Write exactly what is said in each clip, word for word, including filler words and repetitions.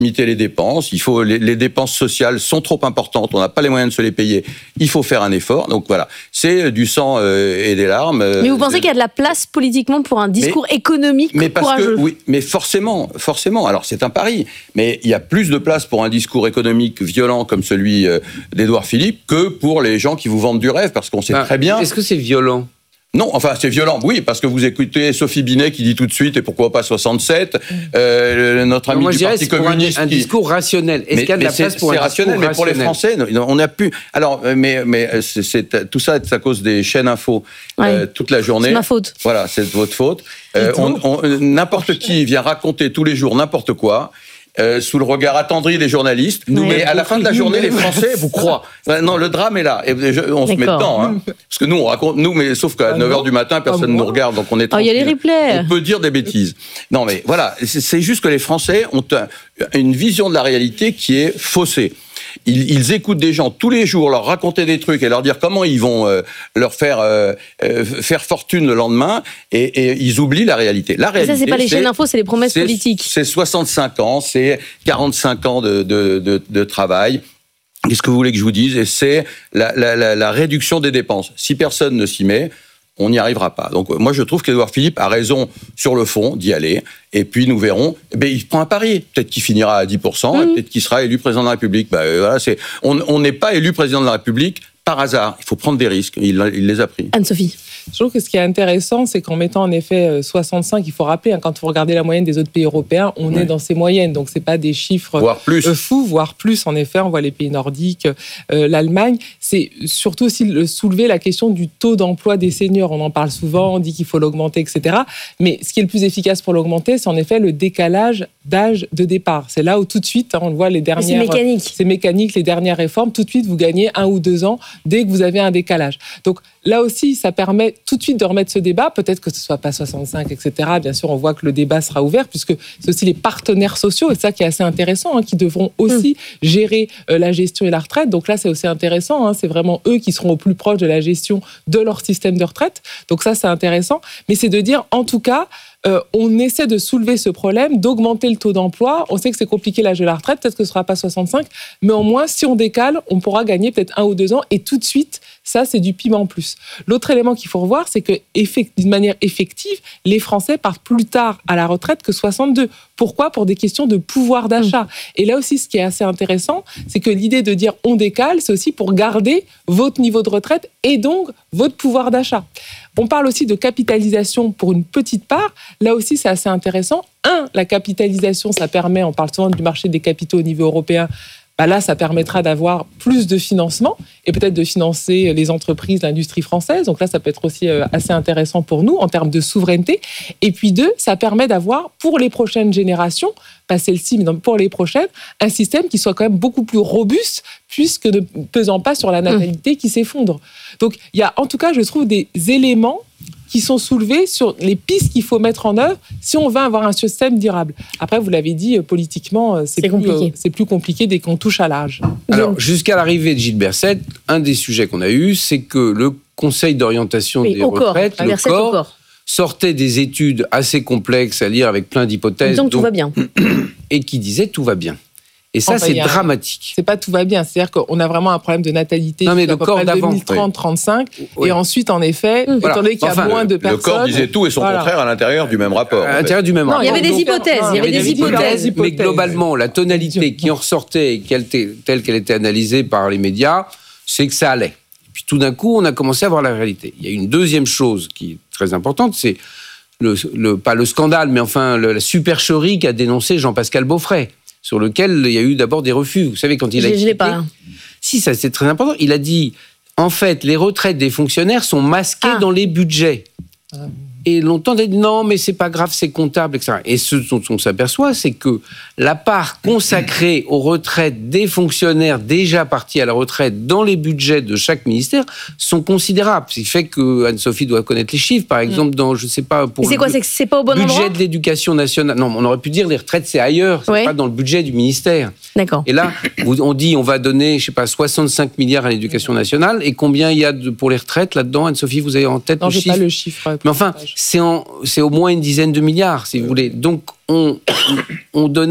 limiter les dépenses. Il faut les, les dépenses sociales sont trop importantes. On n'a pas les moyens de se les payer. Il faut faire un effort. Donc voilà, c'est du sang euh, et des larmes. Mais vous pensez euh, qu'il y a de la place politiquement pour un discours mais, économique mais parce courageux? que, oui, mais forcément, forcément. Alors c'est un pari, mais il y a plus de place pour un discours économique violent comme celui euh, d'Édouard Philippe que pour les gens qui vous vendent du rêve, parce qu'on sait ah, très bien. Est-ce que c'est violent? Non, enfin c'est violent, oui, parce que vous écoutez Sophie Binet qui dit tout de suite, et pourquoi pas soixante-sept, euh, notre ami non, moi, du Parti communiste. Un, un qui... discours rationnel. Est-ce mais, qu'il y a de la place pour un rationnel, discours mais pour les Français, on a pu. Alors, mais, mais c'est, c'est, tout ça, c'est à cause des chaînes info ouais. euh, toute la journée. C'est ma faute. Voilà, c'est votre faute. Euh, on, on, n'importe qui vient raconter tous les jours n'importe quoi. Euh, sous le regard attendri des journalistes. Nous, mais à la fin de la journée, les Français vous croient. Non, le drame est là. Et on D'accord. se met dedans. Hein. Parce que nous, on raconte, nous, mais sauf qu'à ah neuf heures du matin, personne ne nous regarde, donc on est tranquille. Il oh, y a les replays. On peut dire des bêtises. Non, mais voilà, c'est, c'est juste que les Français ont un, une vision de la réalité qui est faussée. Ils, ils écoutent des gens tous les jours leur raconter des trucs et leur dire comment ils vont euh, leur faire euh, euh, faire fortune le lendemain et, et ils oublient la réalité. La réalité, ça, c'est pas les c'est, chaînes info, c'est les promesses c'est, politiques. C'est soixante-cinq ans, c'est quarante-cinq ans de, de, de, de travail. Qu'est-ce que vous voulez que je vous dise? Et c'est la, la, la, la réduction des dépenses. Si personne ne s'y met, on n'y arrivera pas. Donc moi, je trouve qu'Édouard Philippe a raison sur le fond d'y aller. Et puis nous verrons. Ben, il prend un pari. Peut-être qu'il finira à dix pour cent, mmh. et peut-être qu'il sera élu président de la République. Ben, voilà, c'est... On n'est pas élu président de la République par hasard. Il faut prendre des risques. Il, il les a pris. Anne-Sophie. Je trouve que ce qui est intéressant, c'est qu'en mettant en effet soixante-cinq, il faut rappeler, hein, quand vous regardez la moyenne des autres pays européens, on ouais. est dans ces moyennes. Donc, ce n'est pas des chiffres voire plus. Euh, fous, voire plus. En effet, on voit les pays nordiques, euh, l'Allemagne. C'est surtout aussi le, soulever la question du taux d'emploi des seniors. On en parle souvent, on dit qu'il faut l'augmenter, et cetera. Mais ce qui est le plus efficace pour l'augmenter, c'est en effet le décalage d'âge de départ. C'est là où tout de suite, hein, on le voit, les dernières... Mais c'est mécanique. C'est mécanique, les dernières réformes. Tout de suite, vous gagnez un ou deux ans dès que vous avez un décalage. Donc, là aussi, ça permet tout de suite de remettre ce débat. Peut-être que ce ne soit pas soixante-cinq, et cetera. Bien sûr, on voit que le débat sera ouvert, puisque c'est aussi les partenaires sociaux, et c'est ça qui est assez intéressant, hein, qui devront aussi mmh. gérer euh, la gestion et la retraite. Donc là, c'est aussi intéressant. Hein, c'est vraiment eux qui seront au plus proche de la gestion de leur système de retraite. Donc ça, c'est intéressant. Mais c'est de dire, en tout cas, Euh, on essaie de soulever ce problème, d'augmenter le taux d'emploi. On sait que c'est compliqué l'âge de la retraite, peut-être que ce ne sera pas soixante-cinq, mais au moins, si on décale, on pourra gagner peut-être un ou deux ans, et tout de suite, ça, c'est du piment en plus. L'autre élément qu'il faut revoir, c'est que, d'une manière effective, les Français partent plus tard à la retraite que soixante-deux. Pourquoi ? Pour des questions de pouvoir d'achat. Et là aussi, ce qui est assez intéressant, c'est que l'idée de dire on décale, c'est aussi pour garder votre niveau de retraite et donc votre pouvoir d'achat. On parle aussi de capitalisation pour une petite part. Là aussi, c'est assez intéressant. Un, la capitalisation, ça permet, on parle souvent du marché des capitaux au niveau européen, bah là, ça permettra d'avoir plus de financement et peut-être de financer les entreprises, l'industrie française. Donc là, ça peut être aussi assez intéressant pour nous en termes de souveraineté. Et puis deux, ça permet d'avoir, pour les prochaines générations, pas celle-ci, mais pour les prochaines, un système qui soit quand même beaucoup plus robuste, puisque ne pesant pas sur la natalité qui s'effondre. Donc, il y a en tout cas, je trouve, des éléments qui sont soulevés sur les pistes qu'il faut mettre en œuvre si on veut avoir un système durable. Après, vous l'avez dit, politiquement, c'est, c'est, plus, compliqué. Euh, c'est plus compliqué dès qu'on touche à l'âge. Alors, jusqu'à l'arrivée de Gilles Berset, un des sujets qu'on a eu, c'est que le Conseil d'orientation oui, des retraites, corps. le C O R, corps, sortait des études assez complexes à lire avec plein d'hypothèses. Donc, tout va bien. Et qui disait tout va bien. Et ça, enfin, c'est a, dramatique. C'est pas tout va bien. C'est-à-dire qu'on a vraiment un problème de natalité. Non, mais le corps d'avant. deux mille trente trente-cinq. Oui. Et ensuite, en effet, mmh. voilà. étant donné qu'il y a enfin, moins de personnes. Le corps disait tout et son voilà. contraire à l'intérieur du même rapport. À l'intérieur du même non, rapport. Il y avait des hypothèses. Non, il y avait des, des hypothèses. hypothèses. Mais globalement, la tonalité qui en ressortait, telle qu'elle était analysée par les médias, c'est que ça allait. Et puis tout d'un coup, on a commencé à voir la réalité. Il y a une deuxième chose qui est très importante, c'est le, le, pas le scandale, mais enfin le, la supercherie qu'a dénoncé Jean-Pascal Beaufret, sur lequel il y a eu d'abord des refus. Vous savez, quand il a je, expliqué... Je l'ai pas. Si, ça c'est très important. Il a dit, en fait, les retraites des fonctionnaires sont masquées ah. dans les budgets. Ah. Et longtemps, on a dit, non, mais c'est pas grave, c'est comptable, et cetera. Et ce dont on s'aperçoit, c'est que la part consacrée aux retraites des fonctionnaires déjà partis à la retraite dans les budgets de chaque ministère sont considérables. Ce qui fait que Anne-Sophie doit connaître les chiffres. Par exemple, dans, je sais pas, pour c'est le quoi, c'est que c'est pas au bon budget endroit de l'éducation nationale. Non, on aurait pu dire les retraites, c'est ailleurs. C'est ouais. pas dans le budget du ministère. D'accord. Et là, on dit, on va donner, je sais pas, soixante-cinq milliards à l'éducation nationale. Et combien il y a de, pour les retraites là-dedans? Anne-Sophie, vous avez en tête non, le j'ai chiffre? pas le chiffre. Mais enfin, c'est, en, c'est au moins une dizaine de milliards, si vous voulez. Donc, on, on donnait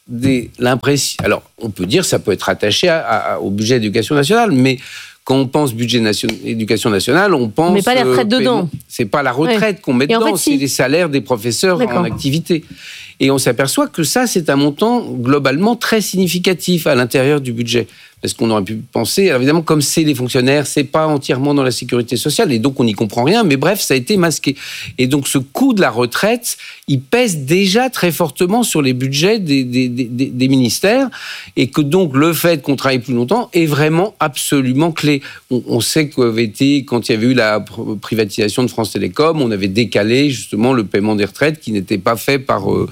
des, l'impression... Alors, on peut dire que ça peut être attaché à, à, au budget d'éducation nationale, mais quand on pense budget nation, éducation nationale, on pense... On met pas les retraites euh, dedans. C'est pas la retraite ouais. qu'on met Et dedans, en fait, c'est si. les salaires des professeurs D'accord. en activité. Et on s'aperçoit que ça, c'est un montant globalement très significatif à l'intérieur du budget. Parce qu'on aurait pu penser, alors évidemment, comme c'est les fonctionnaires, c'est pas entièrement dans la sécurité sociale, et donc on n'y comprend rien, mais bref, ça a été masqué. Et donc ce coût de la retraite, il pèse déjà très fortement sur les budgets des, des, des, des ministères, et que donc le fait qu'on travaille plus longtemps est vraiment absolument clé. On, on sait qu'avait été, quand il y avait eu la privatisation de France Télécom, on avait décalé justement le paiement des retraites qui n'était pas fait par... Euh,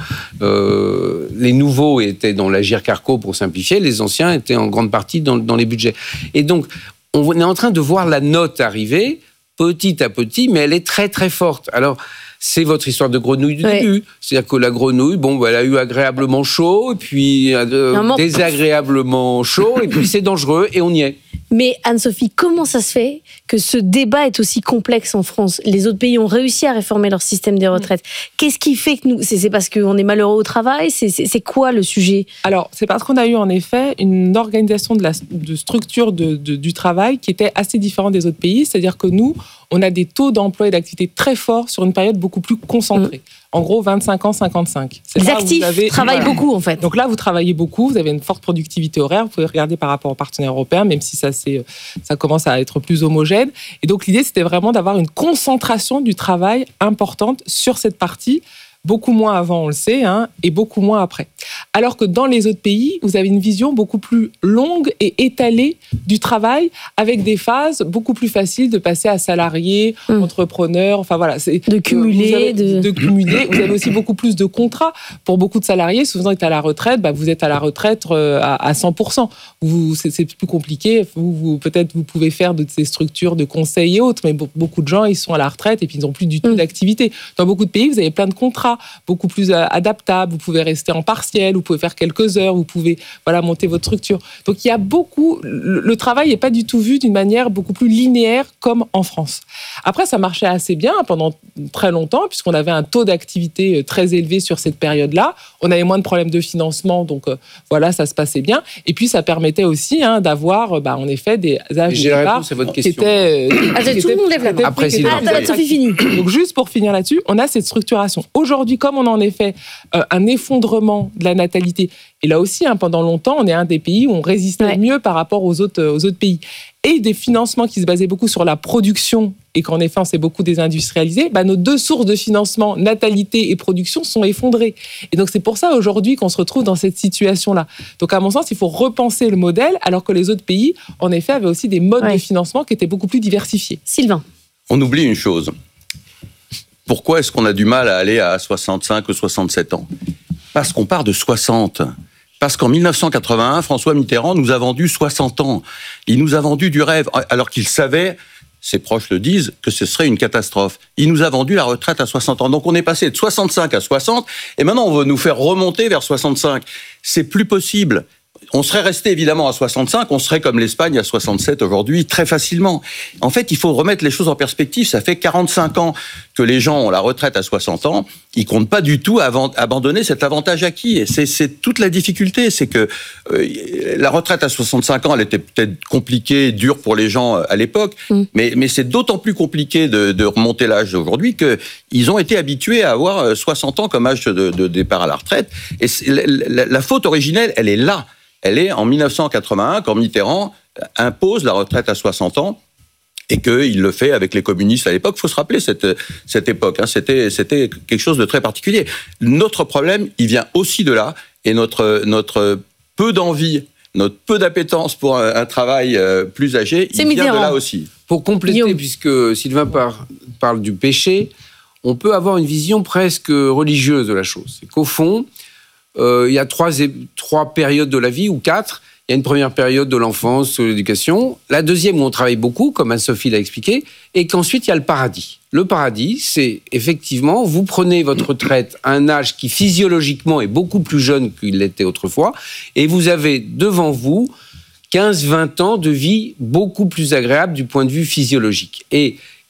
euh, les nouveaux étaient dans l'Agir Carco pour simplifier, les anciens étaient en grande partie Dans, dans les budgets. Et donc, on est en train de voir la note arriver, petit à petit, mais elle est très, très forte. Alors, c'est votre histoire de grenouille du ouais. début. C'est-à-dire que la grenouille, bon, bah, elle a eu agréablement chaud, et puis euh, désagréablement chaud, et puis c'est dangereux, et on y est. Mais Anne-Sophie, comment ça se fait que ce débat est aussi complexe en France ? Les autres pays ont réussi à réformer leur système des retraites. Qu'est-ce qui fait que nous... C'est, c'est parce qu'on est malheureux au travail ? c'est, c'est, c'est quoi le sujet ? Alors, c'est parce qu'on a eu en effet une organisation de la de structure de, de, du travail qui était assez différente des autres pays. C'est-à-dire que nous, on a des taux d'emploi et d'activité très forts sur une période beaucoup plus concentrée. Mmh. En gros, vingt-cinq ans, cinquante-cinq. C'est les actifs avez... travaillent voilà. beaucoup, en fait. Donc là, vous travaillez beaucoup, vous avez une forte productivité horaire, vous pouvez regarder par rapport aux partenaires européens, même si ça, c'est, ça commence à être plus homogène. Et donc, l'idée, c'était vraiment d'avoir une concentration du travail importante sur cette partie, beaucoup moins avant, on le sait, hein, et beaucoup moins après. Alors que dans les autres pays, vous avez une vision beaucoup plus longue et étalée du travail, avec des phases beaucoup plus faciles de passer à salarié, mmh. entrepreneur, enfin voilà. C'est, de cumuler. Vous avez, de... de cumuler. Vous avez aussi beaucoup plus de contrats. Pour beaucoup de salariés, souvent, ils sont à la retraite, bah, vous êtes à la retraite à, à cent pour cent. Vous, c'est, c'est plus compliqué. Vous, vous, peut-être vous pouvez faire de ces structures de conseil et autres, mais beaucoup de gens, ils sont à la retraite et puis ils n'ont plus du tout mmh. d'activité. Dans beaucoup de pays, vous avez plein de contrats, beaucoup plus adaptables, vous pouvez rester en partiel, vous pouvez faire quelques heures, vous pouvez voilà, monter votre structure. Donc il y a beaucoup, le, le travail n'est pas du tout vu d'une manière beaucoup plus linéaire comme en France. Après, ça marchait assez bien pendant très longtemps, puisqu'on avait un taux d'activité très élevé sur cette période-là, on avait moins de problèmes de financement, donc euh, voilà, ça se passait bien, et puis ça permettait aussi hein, d'avoir, bah, en effet, des âges de départ qui étaient... Euh, ah, tout le monde lève la main. Après, ah, t'as Sophie fini. Donc juste pour finir là-dessus, on a cette structuration. Aujourd'hui, comme on a en effet euh, un effondrement de la natalité, et là aussi, hein, pendant longtemps, on est un des pays où on résistait ouais. mieux par rapport aux autres, aux autres pays, et des financements qui se basaient beaucoup sur la production, et qu'en effet, on s'est beaucoup désindustrialisé, bah, nos deux sources de financement, natalité et production, sont effondrées. Et donc, c'est pour ça, aujourd'hui, qu'on se retrouve dans cette situation-là. Donc, à mon sens, il faut repenser le modèle, alors que les autres pays, en effet, avaient aussi des modes ouais. de financement qui étaient beaucoup plus diversifiés. Sylvain. On oublie une chose. Pourquoi est-ce qu'on a du mal à aller à soixante-cinq ou soixante-sept ans ? Parce qu'on part de soixante. Parce qu'en dix-neuf cent quatre-vingt-un, François Mitterrand nous a vendu soixante ans. Il nous a vendu du rêve, alors qu'il savait, ses proches le disent, que ce serait une catastrophe. Il nous a vendu la retraite à soixante ans. Donc on est passé de soixante-cinq à soixante, et maintenant on veut nous faire remonter vers soixante-cinq. C'est plus possible. On serait resté évidemment à soixante-cinq, on serait comme l'Espagne à soixante-sept aujourd'hui, très facilement. En fait, il faut remettre les choses en perspective. Ça fait quarante-cinq ans que les gens ont la retraite à soixante ans. Ils comptent pas du tout avant, abandonner cet avantage acquis. Et c'est, c'est toute la difficulté. C'est que euh, la retraite à soixante-cinq ans, elle était peut-être compliquée, dure pour les gens à l'époque. Mmh. Mais, mais c'est d'autant plus compliqué de, de remonter l'âge d'aujourd'hui qu'ils ont été habitués à avoir soixante ans comme âge de, de départ à la retraite. Et la, la, la faute originelle, elle est là. Elle est en dix-neuf cent quatre-vingt-un, quand Mitterrand impose la retraite à soixante ans, et qu'il le fait avec les communistes à l'époque. Il faut se rappeler cette, cette époque, hein. c'était, c'était quelque chose de très particulier. Notre problème, il vient aussi de là, et notre, notre peu d'envie, notre peu d'appétence pour un, un travail euh, plus âgé, C'est il Mitterrand. vient de là aussi. Pour compléter, Guillaume. puisque Sylvain par, parle du péché, on peut avoir une vision presque religieuse de la chose. C'est qu'au fond, Euh, il y a trois, trois périodes de la vie, ou quatre. Il y a une première période de l'enfance, de l'éducation. La deuxième où on travaille beaucoup, comme Anne-Sophie l'a expliqué. Et qu'ensuite, il y a le paradis. Le paradis, c'est effectivement, vous prenez votre retraite à un âge qui physiologiquement est beaucoup plus jeune qu'il l'était autrefois. Et vous avez devant vous quinze vingt ans de vie beaucoup plus agréable du point de vue physiologique. Et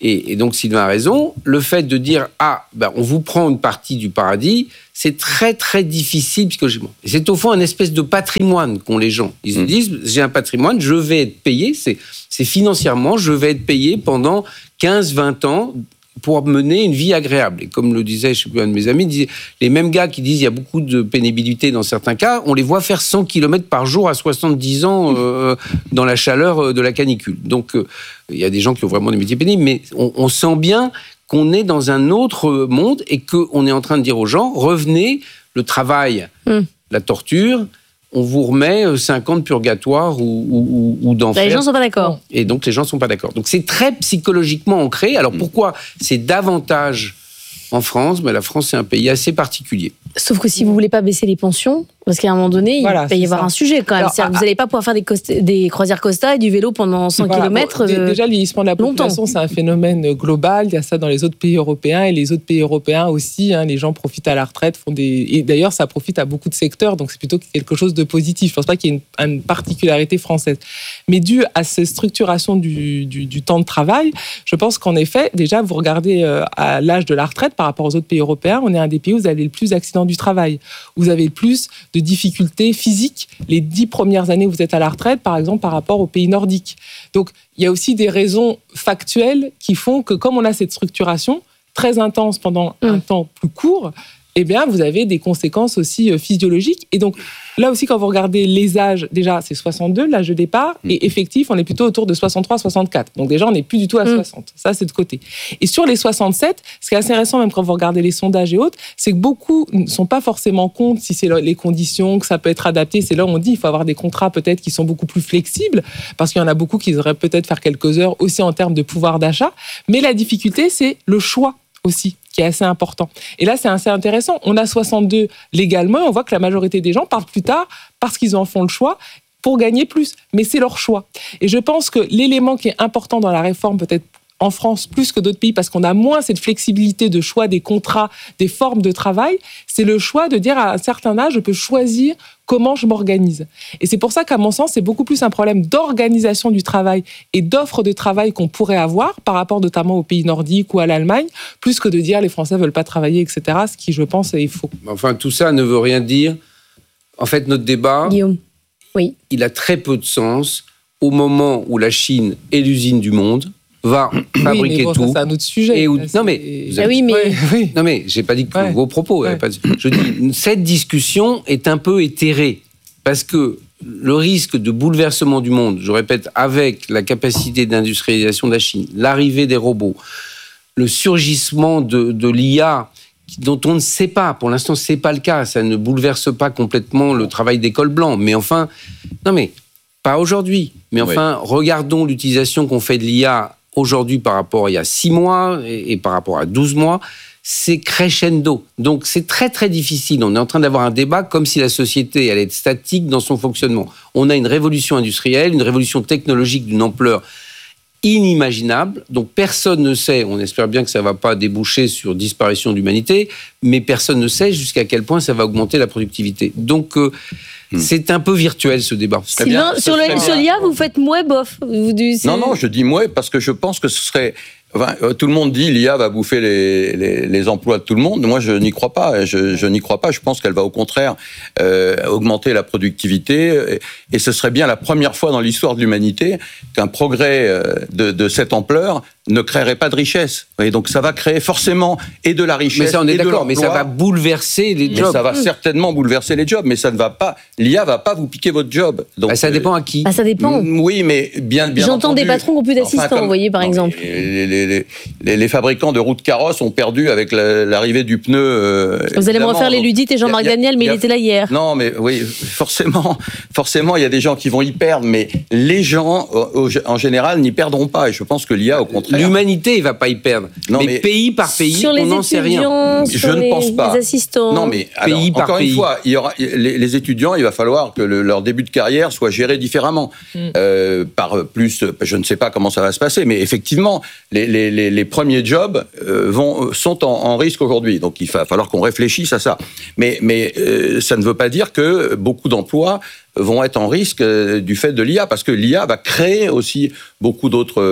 Et, et donc Sylvain a raison, le fait de dire « Ah, ben, on vous prend une partie du paradis », c'est très très difficile psychologiquement. Et c'est au fond un espèce de patrimoine qu'ont les gens. Ils se Mmh. disent « J'ai un patrimoine, je vais être payé, c'est, c'est financièrement, je vais être payé pendant quinze vingt ans » pour mener une vie agréable. Et comme le disait, je sais plus, un de mes amis, disait, les mêmes gars qui disent qu'il y a beaucoup de pénibilité dans certains cas, on les voit faire cent kilomètres par jour à soixante-dix ans euh, dans la chaleur de la canicule. Donc, euh, il y a des gens qui ont vraiment des métiers pénibles, mais on, on sent bien qu'on est dans un autre monde et qu'on est en train de dire aux gens, revenez, le travail, mmh. la torture, on vous remet cinq ans de purgatoire ou, ou, ou d'enfer. Les gens ne sont pas d'accord. Et donc, les gens ne sont pas d'accord. Donc, c'est très psychologiquement ancré. Alors, pourquoi c'est davantage en France? Ben, la France, c'est un pays assez particulier. Sauf que si vous ne voulez pas baisser les pensions, parce qu'à un moment donné, voilà, il va y avoir ça. un sujet quand même. Alors, vous n'allez pas pouvoir faire des, costa- des croisières Costa et du vélo pendant cent voilà, kilomètres. Bon, euh, déjà, le vieillissement de la population, longtemps. c'est un phénomène global. Il y a ça dans les autres pays européens. Et les autres pays européens aussi, hein, les gens profitent à la retraite. Font des... Et d'ailleurs, ça profite à beaucoup de secteurs. Donc, c'est plutôt quelque chose de positif. Je ne pense pas qu'il y ait une, une particularité française. Mais dû à cette structuration du, du, du temps de travail, je pense qu'en effet, déjà, vous regardez euh, à l'âge de la retraite par rapport aux autres pays européens, on est un des pays où vous avez le plus d'accidents du travail. Vous avez le plus de difficultés physiques les dix premières années où vous êtes à la retraite, par exemple, par rapport aux pays nordiques. Donc, il y a aussi des raisons factuelles qui font que, comme on a cette structuration très intense pendant mmh. un temps plus court, eh bien, vous avez des conséquences aussi physiologiques. Et donc, là aussi, quand vous regardez les âges, déjà, c'est soixante-deux, l'âge de départ, mmh. et effectif, on est plutôt autour de soixante-trois soixante-quatre. Donc déjà, on n'est plus du tout à mmh. soixante. Ça, c'est de côté. Et sur les soixante-sept, ce qui est assez récent, même quand vous regardez les sondages et autres, c'est que beaucoup ne sont pas forcément contre si c'est les conditions, que ça peut être adapté. C'est là où on dit qu'il faut avoir des contrats peut-être qui sont beaucoup plus flexibles, parce qu'il y en a beaucoup qui auraient peut-être faire quelques heures aussi en termes de pouvoir d'achat. Mais la difficulté, c'est le choix aussi, qui est assez important. Et là, c'est assez intéressant. On a soixante-deux légalement, on voit que la majorité des gens partent plus tard parce qu'ils en font le choix pour gagner plus. Mais c'est leur choix. Et je pense que l'élément qui est important dans la réforme, peut-être en France plus que d'autres pays, parce qu'on a moins cette flexibilité de choix des contrats, des formes de travail, c'est le choix de dire à un certain âge, je peux choisir comment je m'organise. Et c'est pour ça qu'à mon sens, c'est beaucoup plus un problème d'organisation du travail et d'offre de travail qu'on pourrait avoir par rapport notamment aux pays nordiques ou à l'Allemagne, plus que de dire les Français ne veulent pas travailler, et cetera, ce qui, je pense, est faux. Enfin, tout ça ne veut rien dire. En fait, notre débat, Guillaume, oui. il a très peu de sens au moment où la Chine est l'usine du monde, va fabriquer oui, mais bon, tout. Ça, c'est un autre sujet. Et où... Là, non, mais, ah oui, mais... Ouais, oui. non, mais j'ai pas dit que ouais. vos propos. Ouais. Pas... Je dis, cette discussion est un peu éthérée. Parce que le risque de bouleversement du monde, je répète, avec la capacité d'industrialisation de la Chine, l'arrivée des robots, le surgissement de, de l'I A, dont on ne sait pas, pour l'instant, ce n'est pas le cas, ça ne bouleverse pas complètement le travail des cols blancs. Mais enfin, non mais, pas aujourd'hui. Mais enfin, oui. regardons l'utilisation qu'on fait de l'I A aujourd'hui par rapport à il y a six mois et, et par rapport à douze mois. C'est crescendo. Donc, c'est très, très difficile. On est en train d'avoir un débat comme si la société allait être statique dans son fonctionnement. On a une révolution industrielle, une révolution technologique d'une ampleur inimaginable. Donc, personne ne sait, on espère bien que ça ne va pas déboucher sur disparition de l'humanité, mais personne ne sait jusqu'à quel point ça va augmenter la productivité. Donc, euh, hmm. c'est un peu virtuel, ce débat. Sylvain, sur le sur l'I A, vous faites mouais bof. Vous, du, non, non, je dis mouais parce que je pense que ce serait... Enfin, tout le monde dit l'I A va bouffer les, les, les emplois de tout le monde. Moi, je n'y crois pas. Je, je n'y crois pas. Je pense qu'elle va au contraire euh, augmenter la productivité. Et, et ce serait bien la première fois dans l'histoire de l'humanité qu'un progrès euh, de, de cette ampleur ne créerait pas de richesse. Et donc, ça va créer forcément et de la richesse. Mais ça, on est et d'accord. de mais ça va bouleverser les jobs. Mais ça va certainement bouleverser les jobs. Mais ça ne va pas. L'I A va pas vous piquer votre job. Donc, bah, ça dépend à qui. Bah, ça dépend. Oui, mais bien, bien J'entends entendu. des patrons qui n'ont plus d'assistants, enfin, comme, vous voyez, par non, exemple. Les, les, les, les, les fabricants de roues de carrosse ont perdu avec la, l'arrivée du pneu. Euh, vous allez me refaire les ludites et Jean-Marc Daniel, mais il était là hier. Non, mais oui, forcément, forcément, il y a des gens qui vont y perdre, mais les gens, en général, n'y perdront pas. Et je pense que l'I A, au contraire. L'humanité ne va pas y perdre. Non, mais, mais pays par pays, sur on n'en sait rien. Sur je les, ne pense pas. Les assistants. Non, mais alors, pays par encore pays. une fois, il y aura, les, les étudiants, il va falloir que le, leur début de carrière soit géré différemment. Mm. Euh, par plus, je ne sais pas comment ça va se passer, mais effectivement, les, les, les, les premiers jobs euh, vont, sont en, en risque aujourd'hui. Donc, il va falloir qu'on réfléchisse à ça. Mais, mais euh, ça ne veut pas dire que beaucoup d'emplois vont être en risque euh, du fait de l'I A, parce que l'I A va créer aussi beaucoup d'autres, euh,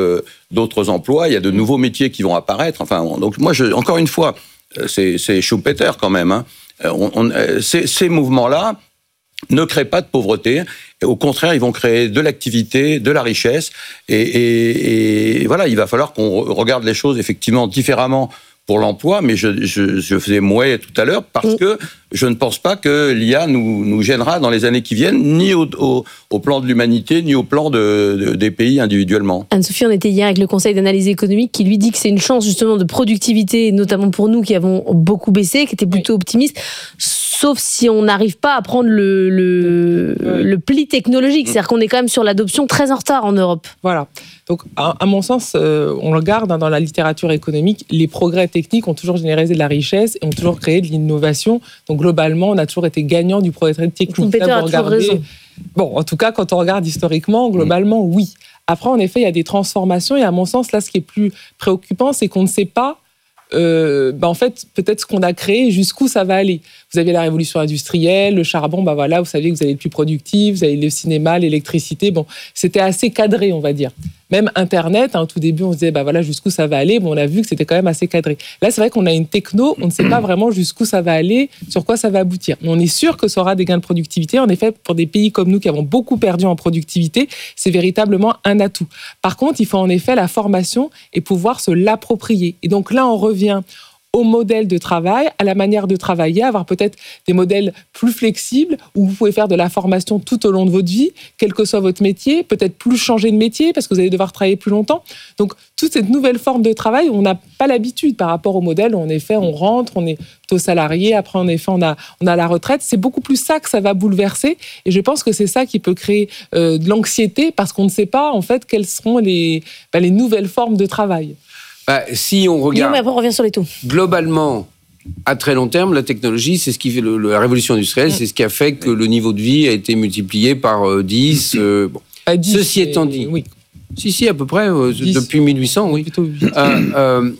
d'autres emplois, il y a de nouveaux métiers qui vont apparaître. Enfin, on, donc moi, je, encore une fois, c'est, c'est Schumpeter quand même. Hein. On, on, ces, ces mouvements-là ne créent pas de pauvreté. Et au contraire, ils vont créer de l'activité, de la richesse. Et, et, et voilà, il va falloir qu'on regarde les choses effectivement différemment pour l'emploi, mais je, je, je faisais mouais tout à l'heure parce que je ne pense pas que l'I A nous, nous gênera dans les années qui viennent, ni au, au, au plan de l'humanité, ni au plan de, de, des pays individuellement. Anne-Sophie, on était hier avec le Conseil d'analyse économique qui lui dit que c'est une chance justement de productivité, notamment pour nous qui avons beaucoup baissé, qui était plutôt optimiste, sauf si on n'arrive pas à prendre le, le, oui. le pli technologique. C'est-à-dire qu'on est quand même sur l'adoption très en retard en Europe. Voilà. Donc, à, à mon sens, euh, on le regarde hein, dans la littérature économique, les progrès techniques ont toujours généré de la richesse et ont toujours créé de l'innovation. Donc, globalement, on a toujours été gagnant du progrès technique. Schumpeter a toujours raison. Bon, en tout cas, quand on regarde historiquement, globalement, mmh. oui. Après, en effet, il y a des transformations et à mon sens, là, ce qui est plus préoccupant, c'est qu'on ne sait pas Euh, bah en fait, peut-être ce qu'on a créé, jusqu'où ça va aller. Vous aviez la révolution industrielle, le charbon, bah voilà, vous saviez que vous allez être plus productif, vous avez le cinéma, l'électricité, bon, c'était assez cadré, on va dire. Même Internet, hein, au tout début, on se disait, bah voilà, jusqu'où ça va aller, bon, on a vu que c'était quand même assez cadré. Là, c'est vrai qu'on a une techno, on ne sait pas vraiment jusqu'où ça va aller, sur quoi ça va aboutir. Mais on est sûr que ça aura des gains de productivité. En effet, pour des pays comme nous qui avons beaucoup perdu en productivité, c'est véritablement un atout. Par contre, il faut en effet la formation et pouvoir se l'approprier. Et donc là, on revient au modèle de travail, à la manière de travailler, avoir peut-être des modèles plus flexibles où vous pouvez faire de la formation tout au long de votre vie, quel que soit votre métier, peut-être plus changer de métier parce que vous allez devoir travailler plus longtemps. Donc, toute cette nouvelle forme de travail, on n'a pas l'habitude par rapport au modèle où en effet, on rentre, on est plutôt salarié, après en effet, on a, on a la retraite. C'est beaucoup plus ça que ça va bouleverser et je pense que c'est ça qui peut créer euh, de l'anxiété parce qu'on ne sait pas en fait quelles seront les, bah, les nouvelles formes de travail. Bah, si on regarde, mais après on revient sur les taux. Globalement, à très long terme, la technologie, c'est ce qui fait le, la révolution industrielle, mmh. c'est ce qui a fait que le niveau de vie a été multiplié par euh, dix. Euh, bon. À dix. Ceci étant dit, oui. si, si, à peu près, euh, depuis mille huit cents, oui. Plutôt huit. Euh, euh,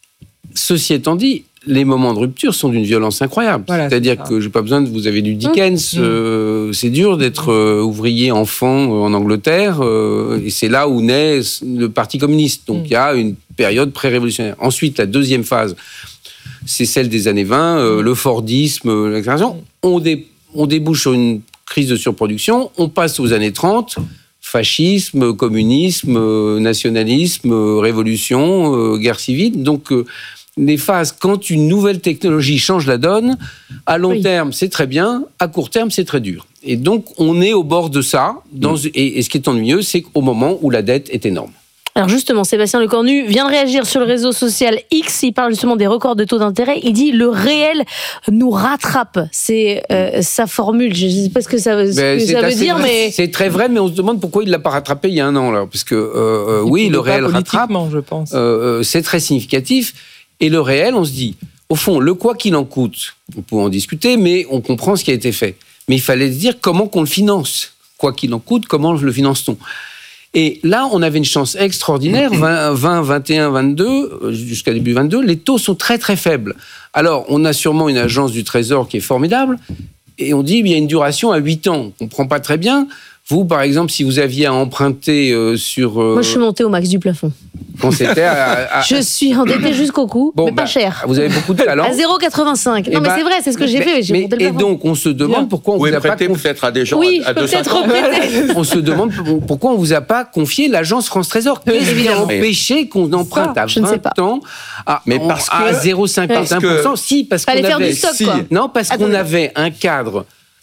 ceci étant dit, les moments de rupture sont d'une violence incroyable. Voilà, C'est-à-dire c'est que j'ai pas besoin de... Vous avez du Dickens, mmh. euh, c'est dur d'être euh, ouvrier enfant euh, en Angleterre, euh, et c'est là où naît le Parti communiste. Donc il mmh. y a une période pré-révolutionnaire. Ensuite, la deuxième phase, c'est celle des années vingt, euh, mmh. le Fordisme, l'accélération. Mmh. On, dé, on débouche sur une crise de surproduction, on passe aux années trente, fascisme, communisme, nationalisme, révolution, euh, guerre civile. Donc... Euh, les phases, quand une nouvelle technologie change la donne, à long oui. terme, c'est très bien, à court terme, c'est très dur. Et donc, on est au bord de ça, dans, mmh. et, et ce qui est ennuyeux, c'est qu'au moment où la dette est énorme. Alors justement, Sébastien Lecornu vient de réagir sur le réseau social X, il parle justement des records de taux d'intérêt, il dit « le réel nous rattrape ». C'est euh, sa formule, je ne sais pas ce que ça, ce que ça veut dire, vrai. mais... C'est très vrai, mais on se demande pourquoi il ne l'a pas rattrapé il y a un an. Là, parce que euh, oui, le réel rattrape, je pense. Euh, c'est très significatif. Et le réel, on se dit, au fond, le quoi qu'il en coûte, on peut en discuter, mais on comprend ce qui a été fait. Mais il fallait se dire comment qu'on le finance. Quoi qu'il en coûte, comment le finance-t-on ? Et là, on avait une chance extraordinaire, vingt, vingt et un, vingt-deux, jusqu'à début vingt-deux, les taux sont très très faibles. Alors, on a sûrement une agence du Trésor qui est formidable, et on dit, il y a une duration à huit ans. On ne comprend pas très bien. Vous, par exemple, si vous aviez à emprunter euh, sur... Euh, Moi, je suis montée au max du plafond. Quand c'était à, à... Je suis endettée jusqu'au cou, bon, mais bah, pas cher. Vous avez beaucoup de talent. À zéro virgule quatre-vingt-cinq. Non, et mais bah, c'est vrai, c'est ce que j'ai mais, fait. J'ai mais, monté le et plafond. donc, on se demande pourquoi on vous, vous a pas confié... peut-être à des gens oui, à, à je peux peut-être reprêter. On se demande pourquoi on vous a pas confié l'agence France Trésor. Qu'est-ce qui a empêché qu'on emprunte à vingt ans à, mais parce que, à zéro virgule cinquante et un pour cent Si, parce qu'on avait... Non, parce qu'on avait un cadre